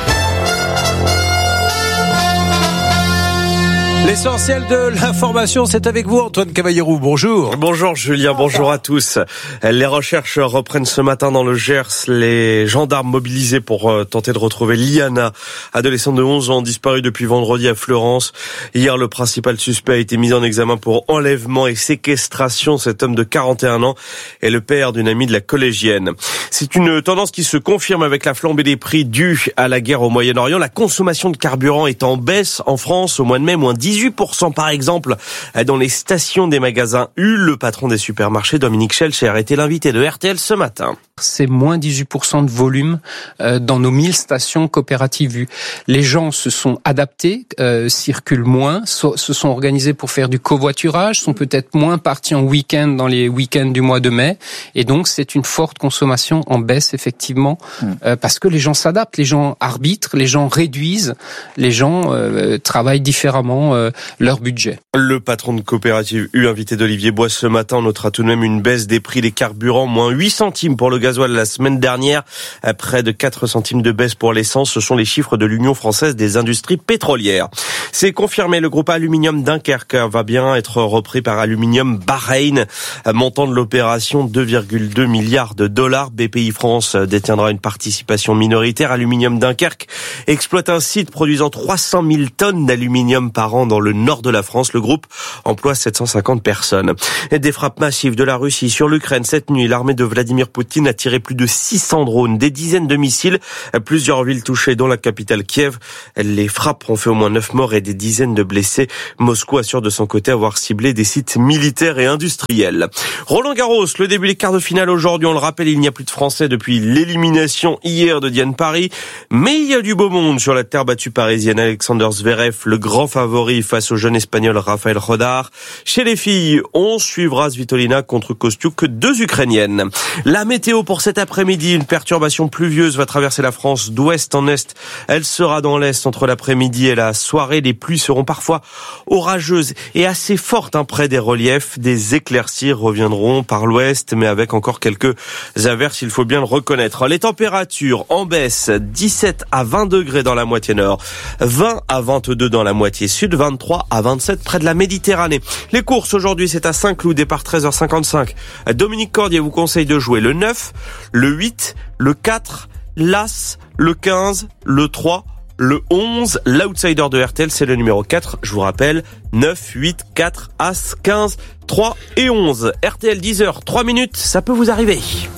L'essentiel de l'information, c'est avec vous, Antoine Cavallero. Bonjour. Bonjour Julien, bonjour à tous. Les recherches reprennent ce matin dans le Gers. Les gendarmes mobilisés pour tenter de retrouver Liana, adolescente de 11 ans disparue depuis vendredi à Fleurance. Hier, le principal suspect a été mis en examen pour enlèvement et séquestration. Cet homme de 41 ans est le père d'une amie de la collégienne. C'est une tendance qui se confirme avec la flambée des prix due à la guerre au Moyen-Orient. La consommation de carburant est en baisse en France au mois de mai, moins 18% par exemple dans les stations des magasins U. Le patron des supermarchés, Dominique Schelcher, a été l'invité de RTL ce matin. C'est moins 18% de volume dans nos 1000 stations coopératives U. Les gens se sont adaptés, circulent moins, se sont organisés pour faire du covoiturage, sont peut-être moins partis en week-end dans les week-ends du mois de mai. Et donc, c'est une forte consommation en baisse, effectivement, parce que les gens s'adaptent, les gens arbitrent, les gens réduisent, les gens travaillent différemment leur budget. Le patron de coopérative U, invité d'Olivier Bois ce matin, on notera tout de même une baisse des prix des carburants, moins 8 centimes pour le gasoil la semaine dernière, près de 4 centimes de baisse pour l'essence. Ce sont les chiffres de l'Union française des industries pétrolières. C'est confirmé, le groupe Aluminium Dunkerque va bien être repris par Aluminium Bahreïn. Montant de l'opération 2,2 milliards de dollars. BPI France détiendra une participation minoritaire. Aluminium Dunkerque exploite un site produisant 300 000 tonnes d'aluminium par an dans le nord de la France. Le groupe emploie 750 personnes. Et des frappes massives de la Russie sur l'Ukraine. Cette nuit, l'armée de Vladimir Poutine a tiré plus de 600 drones, des dizaines de missiles, plusieurs villes touchées dont la capitale Kiev. Les frappes ont fait au moins 9 morts et des dizaines de blessés. Moscou assure de son côté avoir ciblé des sites militaires et industriels. Roland-Garros, le début des quarts de finale aujourd'hui. On le rappelle, il n'y a plus de Français depuis l'élimination hier de Diane Paris. Mais il y a du beau monde sur la terre battue parisienne. Alexander Zverev, le grand favori face au jeune espagnol Rafael Rodar. Chez les filles, on suivra Svitolina contre Kostiuk, 2 Ukrainiennes. La météo pour cet après-midi, une perturbation pluvieuse va traverser la France d'ouest en est. Elle sera dans l'est entre l'après-midi et la soirée. Les pluies seront parfois orageuses et assez fortes près des reliefs. Des éclaircies reviendront par l'ouest, mais avec encore quelques averses, il faut bien le reconnaître. Les températures en baisse, 17 à 20 degrés dans la moitié nord, 20 à 22 dans la moitié sud, 23 à 27 près de la Méditerranée. Les courses aujourd'hui, c'est à Saint-Cloud, départ 13h55. Dominique Cordier vous conseille de jouer le 9, le 8, le 4, l'As, le 15, le 3, le 11. L'outsider de RTL, c'est le numéro 4. Je vous rappelle, 9, 8, 4, As, 15, 3 et 11. RTL 10h, 3 minutes, ça peut vous arriver.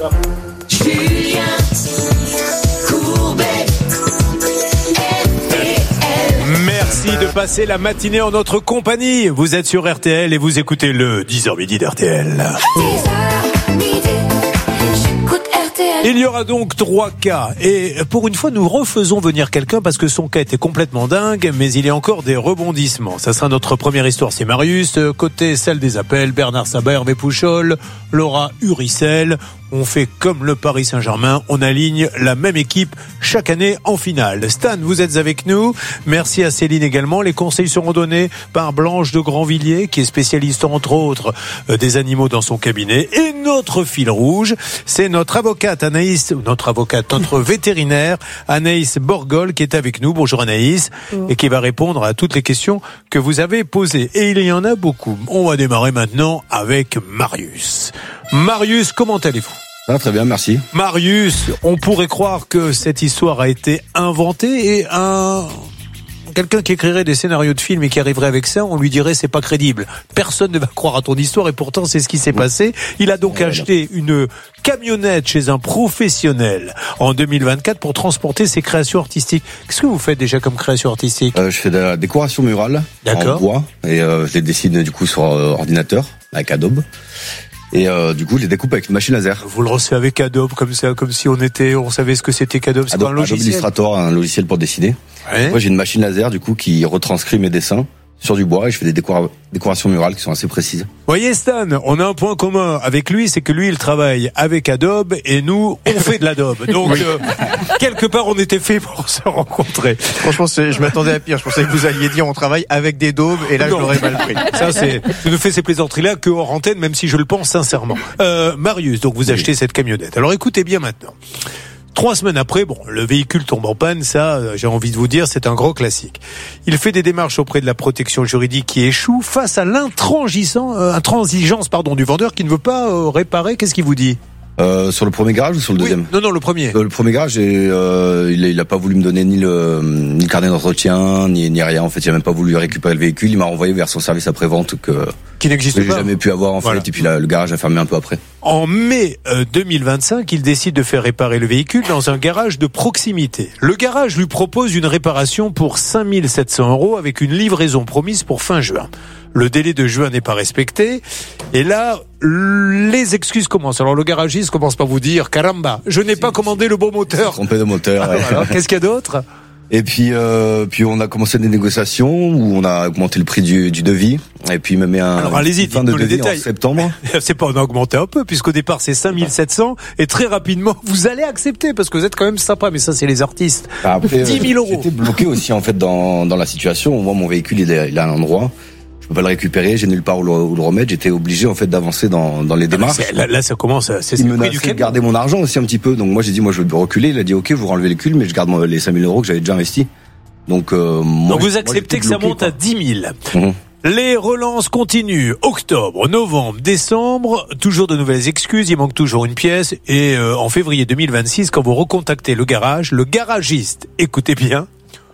Julien Courbet. Merci de passer la matinée en notre compagnie. Vous êtes sur RTL et vous écoutez le 10h midi d'RTL. 10h midi, j'écoute RTL. Il y aura donc 3 cas. Et pour une fois, nous refaisons venir quelqu'un parce que son cas était complètement dingue, mais il y a encore des rebondissements. Ça sera notre première histoire, c'est Marius. Côté celle des appels, Bernard Sabat, Hervé Pouchol, Laura Uricel. On fait comme le Paris Saint-Germain, on aligne la même équipe chaque année en finale. Stan, vous êtes avec nous. Merci à Céline également. Les conseils seront donnés par Blanche de Grandvilliers, qui est spécialiste entre autres des animaux dans son cabinet. Et notre fil rouge, c'est notre vétérinaire Anaïs Borgol qui est avec nous. Bonjour Anaïs. Et qui va répondre à toutes les questions que vous avez posées. Et il y en a beaucoup. On va démarrer maintenant avec Marius. Marius, comment allez-vous ? Ah, très bien, merci. Marius, on pourrait croire que cette histoire a été inventée et quelqu'un qui écrirait des scénarios de films et qui arriverait avec ça, on lui dirait c'est pas crédible. Personne ne va croire à ton histoire et pourtant c'est ce qui s'est passé. Il a donc acheté une camionnette chez un professionnel en 2024 pour transporter ses créations artistiques. Qu'est-ce que vous faites déjà comme création artistique ? Je fais de la décoration murale en bois et je les dessine du coup sur ordinateur avec Adobe. Et du coup, je les découpe avec une machine laser. Vous le recevez avec Adobe, comme ça, comme si on savait ce que c'était qu'Adobe. C'est Adobe, un logiciel. Adobe Illustrator, un logiciel pour dessiner. Ouais. Moi, j'ai une machine laser, du coup, qui retranscrit mes dessins sur du bois et je fais des décorations murales qui sont assez précises. Voyez Stan, on a un point commun avec lui, c'est que lui il travaille avec Adobe et nous on fait de l'Adobe. Donc quelque part on était fait pour se rencontrer. Franchement, je m'attendais à pire. Je pensais que vous alliez dire on travaille avec des daubes et là je l'aurais mal pris. Ça tu ne fais ces plaisanteries-là que hors antenne, même si je le pense sincèrement. Marius, donc vous achetez cette camionnette. Alors écoutez bien maintenant. 3 semaines après, le véhicule tombe en panne, ça, j'ai envie de vous dire, c'est un gros classique. Il fait des démarches auprès de la protection juridique qui échoue face à l'intransigeance du vendeur qui ne veut pas réparer. Qu'est-ce qu'il vous dit ? Sur le premier garage ou sur le deuxième ? Non, le premier. Le premier garage, il a pas voulu me donner ni le carnet d'entretien, ni rien. En fait, il a même pas voulu récupérer le véhicule. Il m'a renvoyé vers son service après-vente qui n'existe pas. J'ai jamais pu avoir en fait. Et puis le garage a fermé un peu après. En mai 2025, il décide de faire réparer le véhicule dans un garage de proximité. Le garage lui propose une réparation pour 5 700 € avec une livraison promise pour fin juin. Le délai de juin n'est pas respecté. Et là, les excuses commencent. Alors le garagiste commence par vous dire « Caramba, je n'ai pas commandé le bon moteur ». Trompé de moteur. Ouais. Alors, qu'est-ce qu'il y a d'autre ? Et puis on a commencé des négociations où on a augmenté le prix du devis. Et puis il me met fin de devis en septembre. C'est pas, on a augmenté un peu, puisqu'au départ c'est 5 700 et très rapidement vous allez accepter parce que vous êtes quand même sympa, mais ça c'est les artistes. Après, 10 000 €. J'étais bloqué aussi en fait dans la situation. Moi mon véhicule il est à un endroit. Je peux pas le récupérer, j'ai nulle part où le remettre. J'étais obligé en fait d'avancer dans les démarches. Là ça commence. Il menaçait de garder mon argent aussi un petit peu. Donc moi j'ai dit je veux reculer. Il a dit ok, vous renlevez les véhicule, mais je garde les 5 000 € que j'avais déjà investi. Donc vous acceptez que ça monte à 10 000. Les relances continuent. Octobre, novembre, décembre, toujours de nouvelles excuses, il manque toujours une pièce. Et en février 2026, quand vous recontactez le garage, le garagiste, écoutez bien,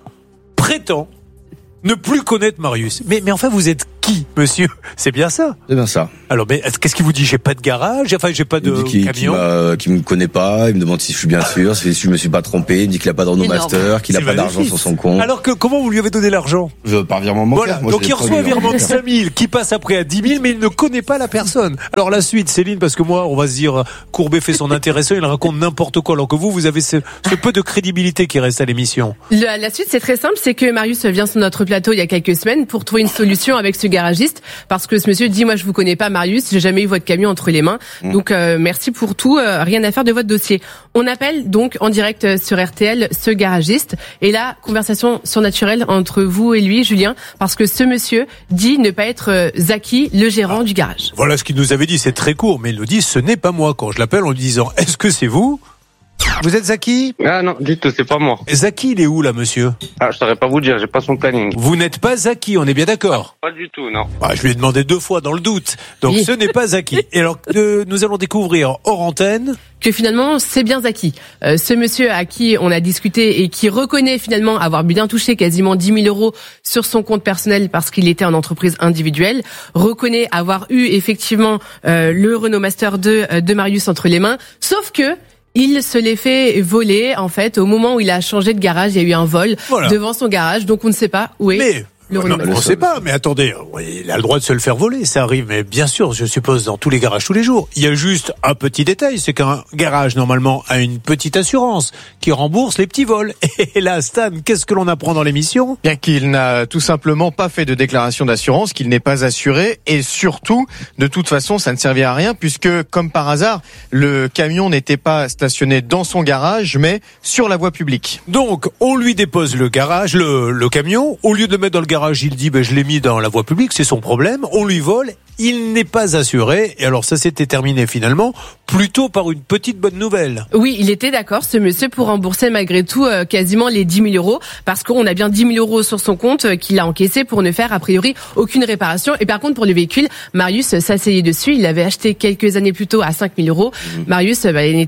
prétend ne plus connaître Marius. Mais enfin, vous êtes qui, monsieur ? C'est bien ça ? C'est bien ça. Alors, mais qu'est-ce qu'il vous dit ? J'ai pas de garage, enfin, j'ai pas de camion. Qui me connaît pas, il me demande si je suis bien sûr, si je me suis pas trompé, il me dit qu'il a pas de Renault Master, qu'il a pas d'argent sur son compte. Alors que, comment vous lui avez donné l'argent ? Par virement bancaire. Voilà. Moi, donc il reçoit un virement de 5 000 qui passe après à 10 000, mais il ne connaît pas la personne. Alors la suite, Céline, parce que moi, on va se dire, Courbet fait son intéressant, il raconte n'importe quoi, alors que vous avez ce peu de crédibilité qui reste à l'émission. La suite, c'est très simple, c'est que Marius vient sur notre plateau il y a quelques semaines pour trouver une solution avec ce garagiste, parce que ce monsieur dit, moi je vous connais pas Marius, j'ai jamais eu votre camion entre les mains, donc merci pour tout, rien à faire de votre dossier. On appelle donc en direct sur RTL ce garagiste, et là, conversation surnaturelle entre vous et lui, Julien, parce que ce monsieur dit ne pas être Zaki, le gérant du garage. Voilà ce qu'il nous avait dit, c'est très court, mais il nous dit, ce n'est pas moi. Quand je l'appelle en lui disant, est-ce que c'est vous ? Vous êtes Zaki ? Ah non, du tout, c'est pas moi. Zaki, il est où là, monsieur ? Ah, je saurais pas vous dire, j'ai pas son planning. Vous n'êtes pas Zaki, on est bien d'accord ? Pas du tout, non. Je lui ai demandé 2 fois dans le doute. Donc ce n'est pas Zaki. Et alors, nous allons découvrir hors antenne que finalement c'est bien Zaki. Ce monsieur à qui on a discuté et qui reconnaît finalement avoir bien touché quasiment 10 000 € sur son compte personnel parce qu'il était en entreprise individuelle, reconnaît avoir eu effectivement le Renault Master 2 de Marius entre les mains, sauf que il se l'est fait voler, en fait, au moment où il a changé de garage, il y a eu un vol devant son garage, donc on ne sait pas où est le Renault Master. On ne sait pas, mais attendez, il a le droit de se le faire voler, ça arrive, mais bien sûr, je suppose, dans tous les garages tous les jours. Il y a juste un petit détail, c'est qu'un garage, normalement, a une petite assurance qui rembourse les petits vols. Et là, Stan, qu'est-ce que l'on apprend dans l'émission ? Bien qu'il n'a tout simplement pas fait de déclaration d'assurance, qu'il n'est pas assuré, et surtout, de toute façon, ça ne servait à rien, puisque, comme par hasard, le camion n'était pas stationné dans son garage, mais sur la voie publique. Donc, on lui dépose le garage, le camion, au lieu de le mettre dans le garage, il dit je l'ai mis dans la voie publique, c'est son problème, on lui vole, il n'est pas assuré, et alors ça s'était terminé finalement plutôt par une petite bonne nouvelle. Oui, il était d'accord, ce monsieur, pour rembourser malgré tout quasiment les 10 000 €, parce qu'on a bien 10 000 € sur son compte qu'il a encaissé pour ne faire a priori aucune réparation. Et par contre pour le véhicule, Marius s'asseyait dessus, il l'avait acheté quelques années plus tôt à 5 000 €. Marius,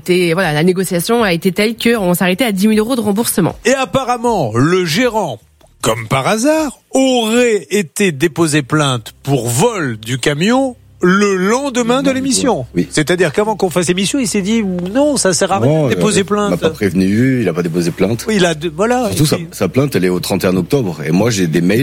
la négociation a été telle qu'on s'arrêtait à 10 000 € de remboursement. Et apparemment, le gérant, comme par hasard, aurait été déposé plainte pour vol du camion le lendemain de l'émission. Oui. C'est-à-dire qu'avant qu'on fasse l'émission, il s'est dit non, ça sert à rien de déposer plainte. Il m'a pas prévenu, il a pas déposé plainte. Oui, voilà. Surtout sa plainte, elle est au 31 octobre. Et moi, j'ai des mails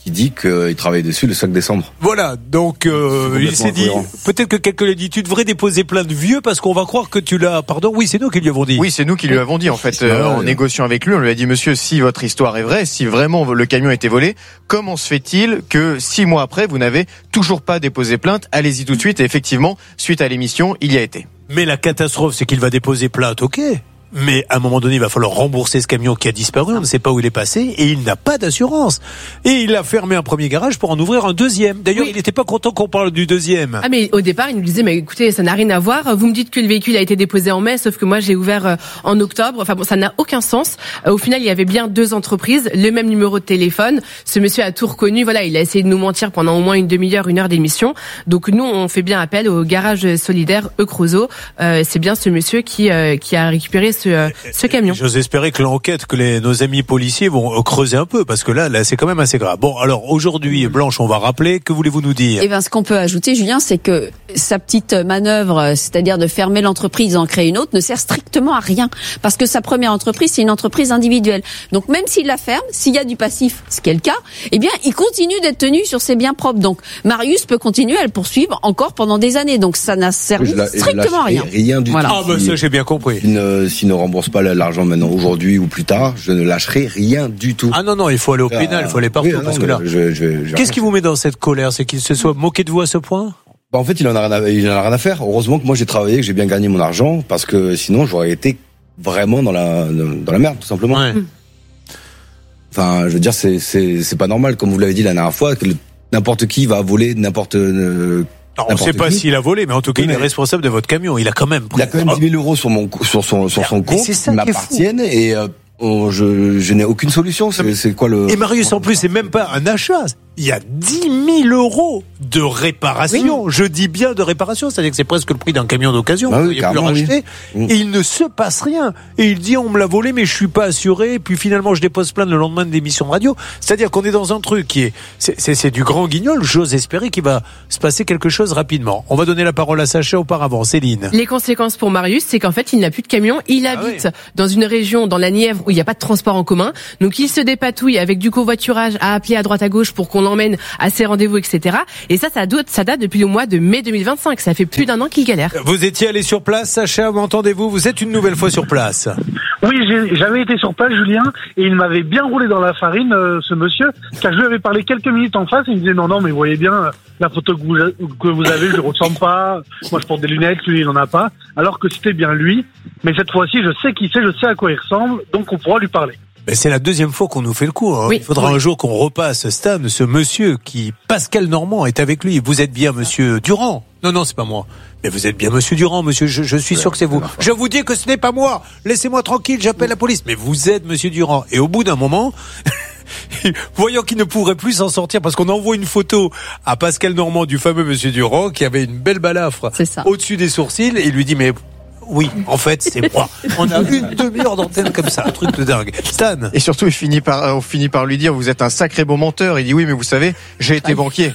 qui dit qu'il travaille dessus le 5 décembre. Voilà, donc il s'est dit, peut-être que quelqu'un lui a dit, tu devrais déposer plainte vieux parce qu'on va croire que tu l'as... Pardon, oui, c'est nous qui lui avons dit. Oui, c'est nous qui lui avons dit, en fait, en négociant avec lui, on lui a dit, monsieur, si votre histoire est vraie, si vraiment le camion a été volé, comment se fait-il que 6 mois après, vous n'avez toujours pas déposé plainte? Allez-y tout de suite, et effectivement, suite à l'émission, il y a été. Mais la catastrophe, c'est qu'il va déposer plainte, ok. Mais à un moment donné, il va falloir rembourser ce camion qui a disparu, on ne sait pas où il est passé, et il n'a pas d'assurance. Et il a fermé un premier garage pour en ouvrir un deuxième. D'ailleurs, il n'était pas content qu'on parle du deuxième. Ah mais au départ, il nous disait, mais écoutez, ça n'a rien à voir. Vous me dites que le véhicule a été déposé en mai, sauf que moi, j'ai ouvert en octobre. Enfin bon, ça n'a aucun sens. Au final, il y avait bien 2 entreprises, le même numéro de téléphone. Ce monsieur a tout reconnu. Voilà, il a essayé de nous mentir pendant au moins une demi-heure, 1 heure d'émission. Donc nous, on fait bien appel au garage solidaire Eucrozo. C'est bien ce monsieur qui a récupéré ce camion. J'ose espérer que l'enquête, que nos amis policiers vont creuser un peu, parce que là, c'est quand même assez grave. Bon, alors aujourd'hui, Blanche, on va rappeler. Que voulez-vous nous dire? Eh ben, ce qu'on peut ajouter, Julien, c'est que sa petite manœuvre, c'est-à-dire de fermer l'entreprise et en créer une autre, ne sert strictement à rien, parce que sa première entreprise, c'est une entreprise individuelle. Donc même s'il la ferme, s'il y a du passif, ce qui est le cas, eh bien, il continue d'être tenu sur ses biens propres. Donc Marius peut continuer à le poursuivre encore pendant des années. Donc ça n'a servi strictement à rien. Rien du tout. Ah ben ça, j'ai bien compris. S'il ne rembourse pas l'argent maintenant, aujourd'hui ou plus tard, je ne lâcherai rien du tout. Ah non, il faut aller au pénal, il faut aller partout, parce que là... Qu'est-ce qui vous met dans cette colère? C'est qu'il se soit moqué de vous à ce point? Bah en fait, il en a rien à faire. Heureusement que moi j'ai travaillé, que j'ai bien gagné mon argent, parce que sinon j'aurais été vraiment dans la merde, tout simplement. Ouais. Enfin, je veux dire, c'est pas normal, comme vous l'avez dit la dernière fois, que n'importe qui va voler n'importe... on ne sait pas s'il a volé, mais en tout cas, il est responsable de votre camion. Il a quand même 10 000 euros sur son compte, qui m'appartiennent, et je n'ai aucune solution. C'est quoi le... Et Marius, en plus, c'est même pas un achat. Il y a 10 000 euros de réparation. Oui. Je dis bien de réparation, c'est-à-dire que c'est presque le prix d'un camion d'occasion. Vous pouvez plus le racheter. Oui. Et il ne se passe rien. Et il dit, on me l'a volé, mais je suis pas assuré. Et puis finalement, je dépose plainte le lendemain de l'émission de radio. C'est-à-dire qu'on est dans un truc qui c'est du grand guignol. J'ose espérer qu'il va se passer quelque chose rapidement. On va donner la parole à Sacha auparavant. Céline. Les conséquences pour Marius, c'est qu'en fait, il n'a plus de camion. Il habite dans une région, dans la Nièvre, où il n'y a pas de transport en commun. Donc, il se dépatouille avec du covoiturage à appeler à droite à gauche pour qu'on l'emmène à ses rendez-vous, etc. Et ça date depuis le mois de mai 2025. Ça fait plus d'1 an qu'il galère. Vous étiez allé sur place, Sacha, m'entendez-vous? Vous êtes une nouvelle fois sur place. Oui, j'avais été sur place, Julien, et il m'avait bien roulé dans la farine, ce monsieur, car je lui avais parlé quelques minutes en face, et il me disait non, mais vous voyez bien, la photo que vous avez, je ne ressemble pas, moi je porte des lunettes, lui il n'en a pas, alors que c'était bien lui, mais cette fois-ci, je sais qui c'est, je sais à quoi il ressemble, donc on pourra lui parler. Mais c'est la 2e fois qu'on nous fait le coup. Hein. Oui, il faudra un jour qu'on repasse Stan, ce monsieur qui, Pascal Normand, est avec lui. Vous êtes bien monsieur Durand? Non, c'est pas moi. Mais vous êtes bien monsieur Durand, monsieur. Je suis sûr que c'est vous. Je vous dis que ce n'est pas moi. Laissez-moi tranquille, j'appelle la police. Mais vous êtes monsieur Durand. Et au bout d'un moment, voyant qu'il ne pourrait plus s'en sortir, parce qu'on envoie une photo à Pascal Normand du fameux monsieur Durand, qui avait une belle balafre au-dessus des sourcils, et il lui dit, mais... Oui, en fait, c'est moi. On a une demi-heure d'antenne comme ça, un truc de dingue. Stan. Et surtout, on finit par lui dire, vous êtes un sacré bon menteur. Il dit, oui, mais vous savez, j'ai été banquier.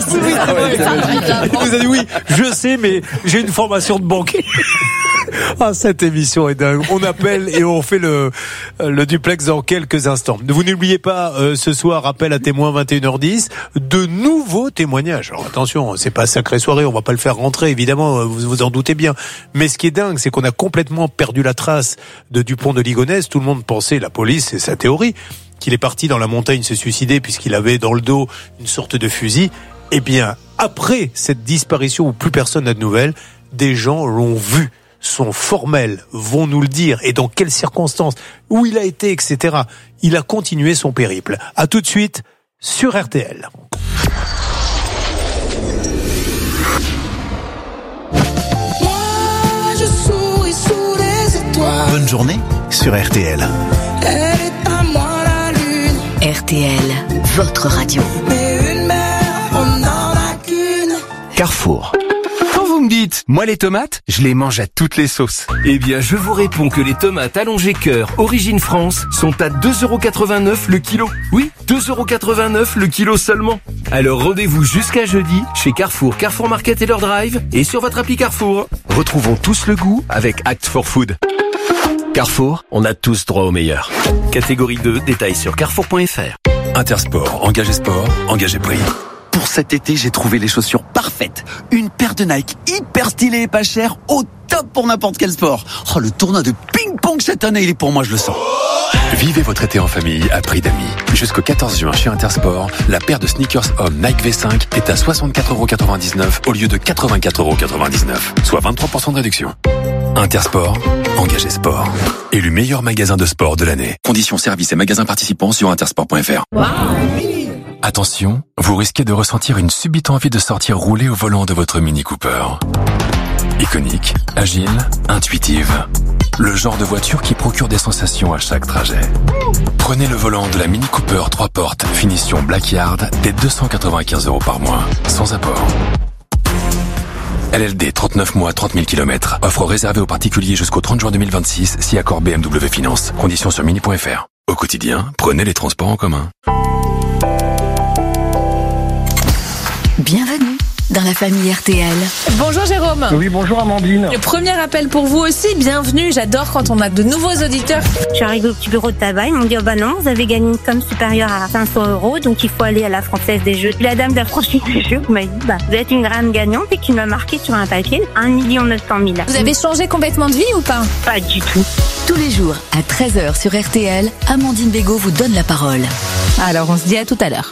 Il nous a dit, oui, je sais, mais j'ai une formation de banquier. Ah, cette émission est dingue. On appelle et on fait le duplex dans quelques instants. Vous n'oubliez pas, ce soir, appel à témoins 21h10, de nouveaux témoignages. Alors attention, c'est pas sacrée soirée, on va pas le faire rentrer, évidemment, vous vous en doutez bien. Mais ce qui est dingue, c'est qu'on a complètement perdu la trace de Dupont de Ligonnès. Tout le monde pensait, la police, c'est sa théorie, qu'il est parti dans la montagne se suicider puisqu'il avait dans le dos une sorte de fusil. Eh bien, après cette disparition où plus personne n'a de nouvelles, des gens l'ont vu. Sont formels, vont nous le dire, et dans quelles circonstances, où il a été, etc. Il a continué son périple. À tout de suite sur RTL. Bonne journée sur RTL. Elle est à moi la lune. RTL, votre radio. Mais une mère, on n'en a qu'une. Carrefour. Vous me dites, moi les tomates, je les mange à toutes les sauces. Eh bien, je vous réponds que les tomates allongées cœur Origine France sont à 2,89€ le kilo. Oui, 2,89€ le kilo seulement. Alors rendez-vous jusqu'à jeudi chez Carrefour, Carrefour Market et leur drive et sur votre appli Carrefour. Retrouvons tous le goût avec Act for Food. Carrefour, on a tous droit au meilleur. Catégorie 2, détails sur carrefour.fr. Intersport, engagé sport, engagé prix. Pour cet été, j'ai trouvé les chaussures parfaites. Une paire de Nike hyper stylée et pas chère, au top pour n'importe quel sport. Oh, le tournoi de ping-pong cette année, il est pour moi, je le sens. Vivez votre été en famille à prix d'amis. Jusqu'au 14 juin chez Intersport, la paire de sneakers homme Nike V5 est à 64,99€ au lieu de 84,99€, soit 23% de réduction. Intersport, engagé sport. Élu meilleur magasin de sport de l'année. Conditions services et magasins participants sur intersport.fr. Attention, vous risquez de ressentir une subite envie de sortir rouler au volant de votre Mini Cooper. Iconique, agile, intuitive. Le genre de voiture qui procure des sensations à chaque trajet. Prenez le volant de la Mini Cooper 3 portes, finition Blackyard, dès 295€ par mois, sans apport. LLD 39 mois, 30 000 km. Offre réservée aux particuliers jusqu'au 30 juin 2026, si accord BMW Finance. Conditions sur mini.fr. Au quotidien, prenez les transports en commun. Bienvenue dans la famille RTL. Bonjour Jérôme. Oui, bonjour Amandine. Le premier appel pour vous aussi, bienvenue. J'adore quand on a de nouveaux auditeurs. Je suis arrivée au petit bureau de tabac, ils m'ont dit, oh bah non, vous avez gagné une somme supérieure à 500€, donc il faut aller à la Française des Jeux. La dame de la franchise des Jeux m'a dit, bah, vous êtes une grande gagnante et qui m'a marqué sur un papier 1 900 000. Vous avez changé complètement de vie ou pas? Pas du tout. Tous les jours à 13h sur RTL, Amandine Bégaud vous donne la parole. Alors on se dit à tout à l'heure.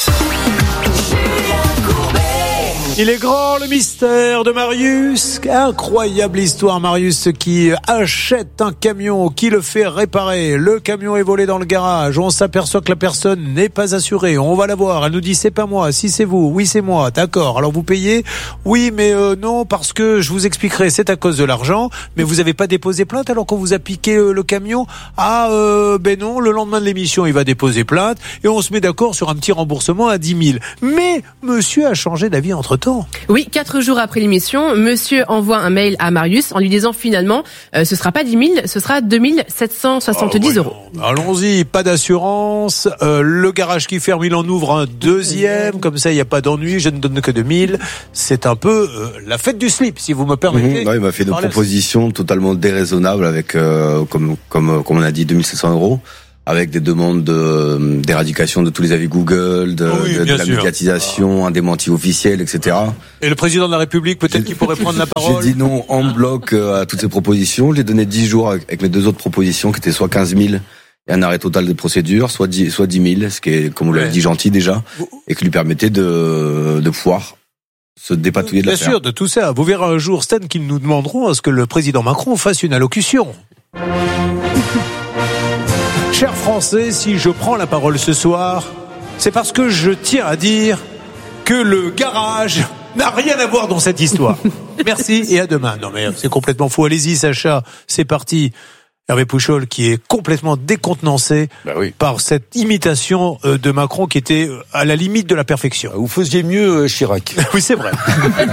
Il est grand le mystère de Marius. Incroyable histoire, Marius qui achète un camion, qui le fait réparer. Le camion est volé dans le garage. On s'aperçoit que la personne n'est pas assurée. On va la voir. Elle nous dit c'est pas moi. Si c'est vous, oui c'est moi. D'accord. Alors vous payez? Oui, mais non, parce que je vous expliquerai. C'est à cause de l'argent. Mais vous avez pas déposé plainte alors qu'on vous a piqué le camion? Ben non. Le lendemain de l'émission, il va déposer plainte et on se met d'accord sur un petit remboursement à 10 000. Mais monsieur a changé d'avis entre-temps. Oui, 4 jours après l'émission, monsieur envoie un mail à Marius en lui disant finalement, ce sera pas 10 000, ce sera 2 770€. Allons-y, pas d'assurance, le garage qui ferme, il en ouvre un deuxième, comme ça il n'y a pas d'ennui, je ne donne que 2 000. C'est un peu la fête du slip, si vous me permettez. Il m'a fait des propositions totalement déraisonnables avec, comme on a dit, 2 700€. Avec des demandes d'éradication de tous les avis Google, de la médiatisation, un démenti officiel, etc. Et le président de la République, peut-être qu'il pourrait prendre la parole. J'ai dit non en bloc à toutes ces propositions. J'ai donné 10 jours avec mes 2 autres propositions qui étaient soit 15 000 et un arrêt total des procédures, soit 10 000, ce qui est, comme vous l'avez dit, gentil déjà, et qui lui permettait de pouvoir se dépatouiller de l'affaire. Bien sûr, de tout ça. Vous verrez un jour, Stan, qu'ils nous demanderont à ce que le président Macron fasse une allocution. Chers Français, si je prends la parole ce soir, c'est parce que je tiens à dire que le garage n'a rien à voir dans cette histoire. Merci et à demain. Non mais c'est complètement fou. Allez-y Sacha, c'est parti. Hervé Pouchol qui est complètement décontenancé par cette imitation de Macron qui était à la limite de la perfection. Vous faisiez mieux Chirac. Oui, c'est vrai.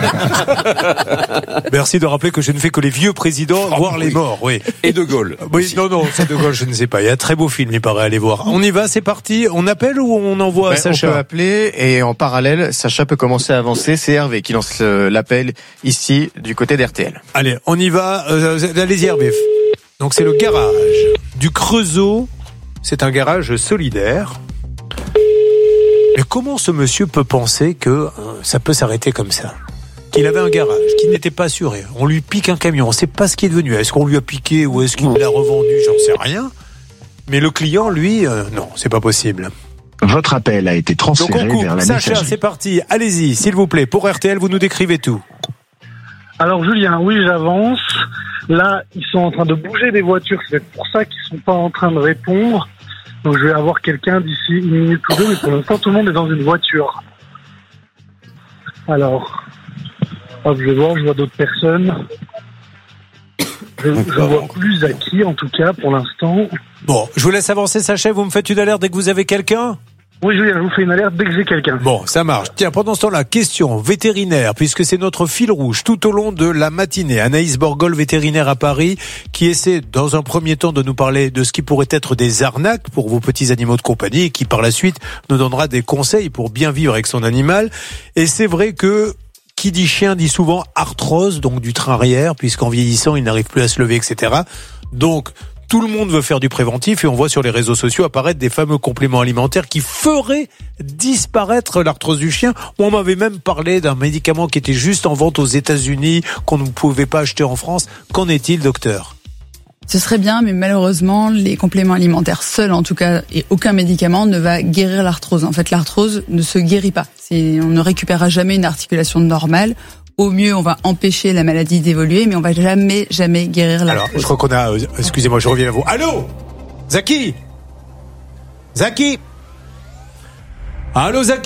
Merci de rappeler que je ne fais que les vieux présidents, voire les morts. Oui. Et De Gaulle. Oui, aussi. non, c'est De Gaulle, je ne sais pas. Il y a un très beau film, il paraît, aller voir. On y va, c'est parti. On appelle ou on envoie Sacha? On peut appeler et en parallèle, Sacha peut commencer à avancer. C'est Hervé qui lance l'appel ici du côté d'RTL. Allez, on y va. Allez-y Hervé. Donc c'est le garage du Creusot, c'est un garage solidaire. Mais comment ce monsieur peut penser que ça peut s'arrêter comme ça? Qu'il avait un garage, qu'il n'était pas assuré, on lui pique un camion, on ne sait pas ce qui est devenu, est-ce qu'on lui a piqué ou est-ce qu'il l'a revendu, j'en sais rien. Mais le client, lui, non, c'est pas possible. Votre appel a été transféré vers la messagerie. Sacha, c'est parti, allez-y, s'il vous plaît, pour RTL, vous nous décrivez tout. Alors Julien, oui, j'avance. Là, ils sont en train de bouger des voitures, c'est pour ça qu'ils sont pas en train de répondre. Donc je vais avoir quelqu'un d'ici 1 minute ou 2, mais pour l'instant tout le monde est dans une voiture. Alors, hop, je vais voir, je vois d'autres personnes. Je vois plus Zaki en tout cas pour l'instant. Bon, je vous laisse avancer Sacha, vous me faites une alerte dès que vous avez quelqu'un ? Oui, Julien, je vous fais une alerte dès que j'ai quelqu'un. Bon, ça marche. Tiens, pendant ce temps-là, question vétérinaire, puisque c'est notre fil rouge tout au long de la matinée. Anaïs Borgol, vétérinaire à Paris, qui essaie dans un premier temps de nous parler de ce qui pourrait être des arnaques pour vos petits animaux de compagnie et qui par la suite nous donnera des conseils pour bien vivre avec son animal. Et c'est vrai que qui dit chien dit souvent arthrose, donc du train arrière, puisqu'en vieillissant, il n'arrive plus à se lever, etc. Donc, Tout le monde veut faire du préventif et on voit sur les réseaux sociaux apparaître des fameux compléments alimentaires qui feraient disparaître l'arthrose du chien. On m'avait même parlé d'un médicament qui était juste en vente aux États-Unis, qu'on ne pouvait pas acheter en France. Qu'en est-il, docteur ? Ce serait bien, mais malheureusement, les compléments alimentaires seuls, en tout cas, et aucun médicament ne va guérir l'arthrose. En fait, l'arthrose ne se guérit pas. On ne récupérera jamais une articulation normale. Au mieux, on va empêcher la maladie d'évoluer, mais on va jamais guérir l'arthrose. Alors, je crois qu'on a... excusez-moi, je reviens à vous. Allô ? Zaki ? Allô, Zaki ?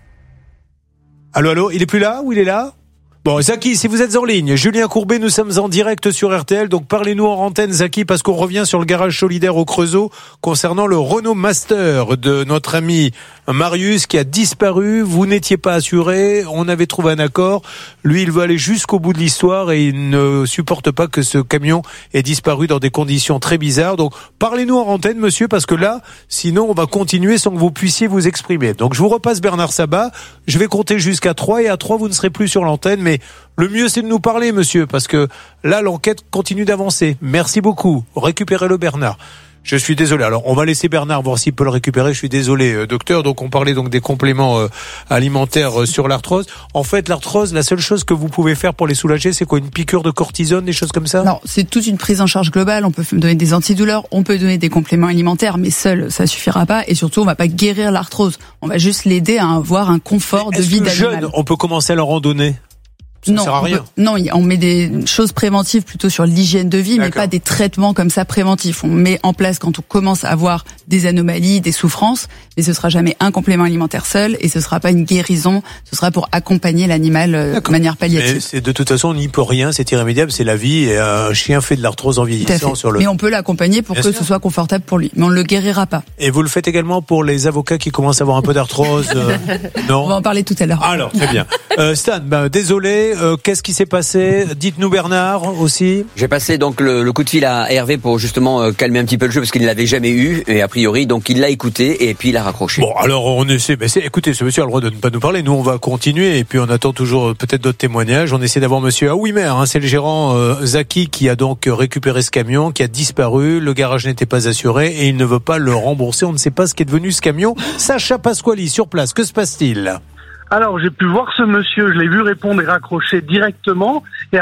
Allô, il est plus là ou il est là ? Bon, Zaki, si vous êtes en ligne, Julien Courbet, nous sommes en direct sur RTL, donc parlez-nous en antenne, Zaki, parce qu'on revient sur le garage solidaire au Creusot concernant le Renault Master de notre ami Marius qui a disparu. Vous n'étiez pas assuré, on avait trouvé un accord. Lui, il veut aller jusqu'au bout de l'histoire et il ne supporte pas que ce camion ait disparu dans des conditions très bizarres. Donc, parlez-nous en antenne, monsieur, parce que là, sinon, on va continuer sans que vous puissiez vous exprimer. Donc, je vous repasse Bernard Sabat. Je vais compter jusqu'à 3 et à 3, vous ne serez plus sur l'antenne, mais le mieux, c'est de nous parler, monsieur, parce que là, l'enquête continue d'avancer. Merci beaucoup. Récupérez-le, Bernard. Je suis désolé. Alors, on va laisser Bernard voir s'il peut le récupérer. Je suis désolé, docteur. Donc, on parlait donc des compléments alimentaires sur l'arthrose. En fait, l'arthrose, la seule chose que vous pouvez faire pour les soulager, c'est quoi? Une piqûre de cortisone, des choses comme ça? Non, c'est toute une prise en charge globale. On peut donner des antidouleurs, on peut donner des compléments alimentaires, mais seul, ça suffira pas. Et surtout, on va pas guérir l'arthrose. On va juste l'aider à avoir un confort de vie d'animal. Jeune, on peut commencer à la randonnée? Ça sert à rien. On met des choses préventives plutôt sur l'hygiène de vie, mais pas des traitements comme ça préventifs. On met en place quand on commence à avoir des anomalies, des souffrances, mais ce sera jamais un complément alimentaire seul et ce sera pas une guérison. Ce sera pour accompagner l'animal de manière palliative. Mais c'est, de toute façon, on n'y peut rien, c'est irrémédiable, c'est la vie et un chien fait de l'arthrose en vieillissant sur le. Mais on peut l'accompagner pour ce soit confortable pour lui, mais on ne le guérira pas. Et vous le faites également pour les avocats qui commencent à avoir un peu d'arthrose? Non. On va en parler tout à l'heure. Alors, très bien. Stan, désolé. Qu'est-ce qui s'est passé? Dites-nous, Bernard, aussi. J'ai passé donc le coup de fil à Hervé pour justement calmer un petit peu le jeu parce qu'il ne l'avait jamais eu et a priori donc il l'a écouté et puis il a raccroché. Bon, alors on essaie. Écoutez, ce monsieur a le droit de ne pas nous parler. Nous, on va continuer et puis on attend toujours peut-être d'autres témoignages. On essaie d'avoir monsieur Aouimer, c'est le gérant Zaki qui a donc récupéré ce camion qui a disparu. Le garage n'était pas assuré et il ne veut pas le rembourser. On ne sait pas ce qui est devenu ce camion. Sacha Pasquali sur place. Que se passe-t-il? Alors, j'ai pu voir ce monsieur, je l'ai vu répondre et raccrocher directement. Et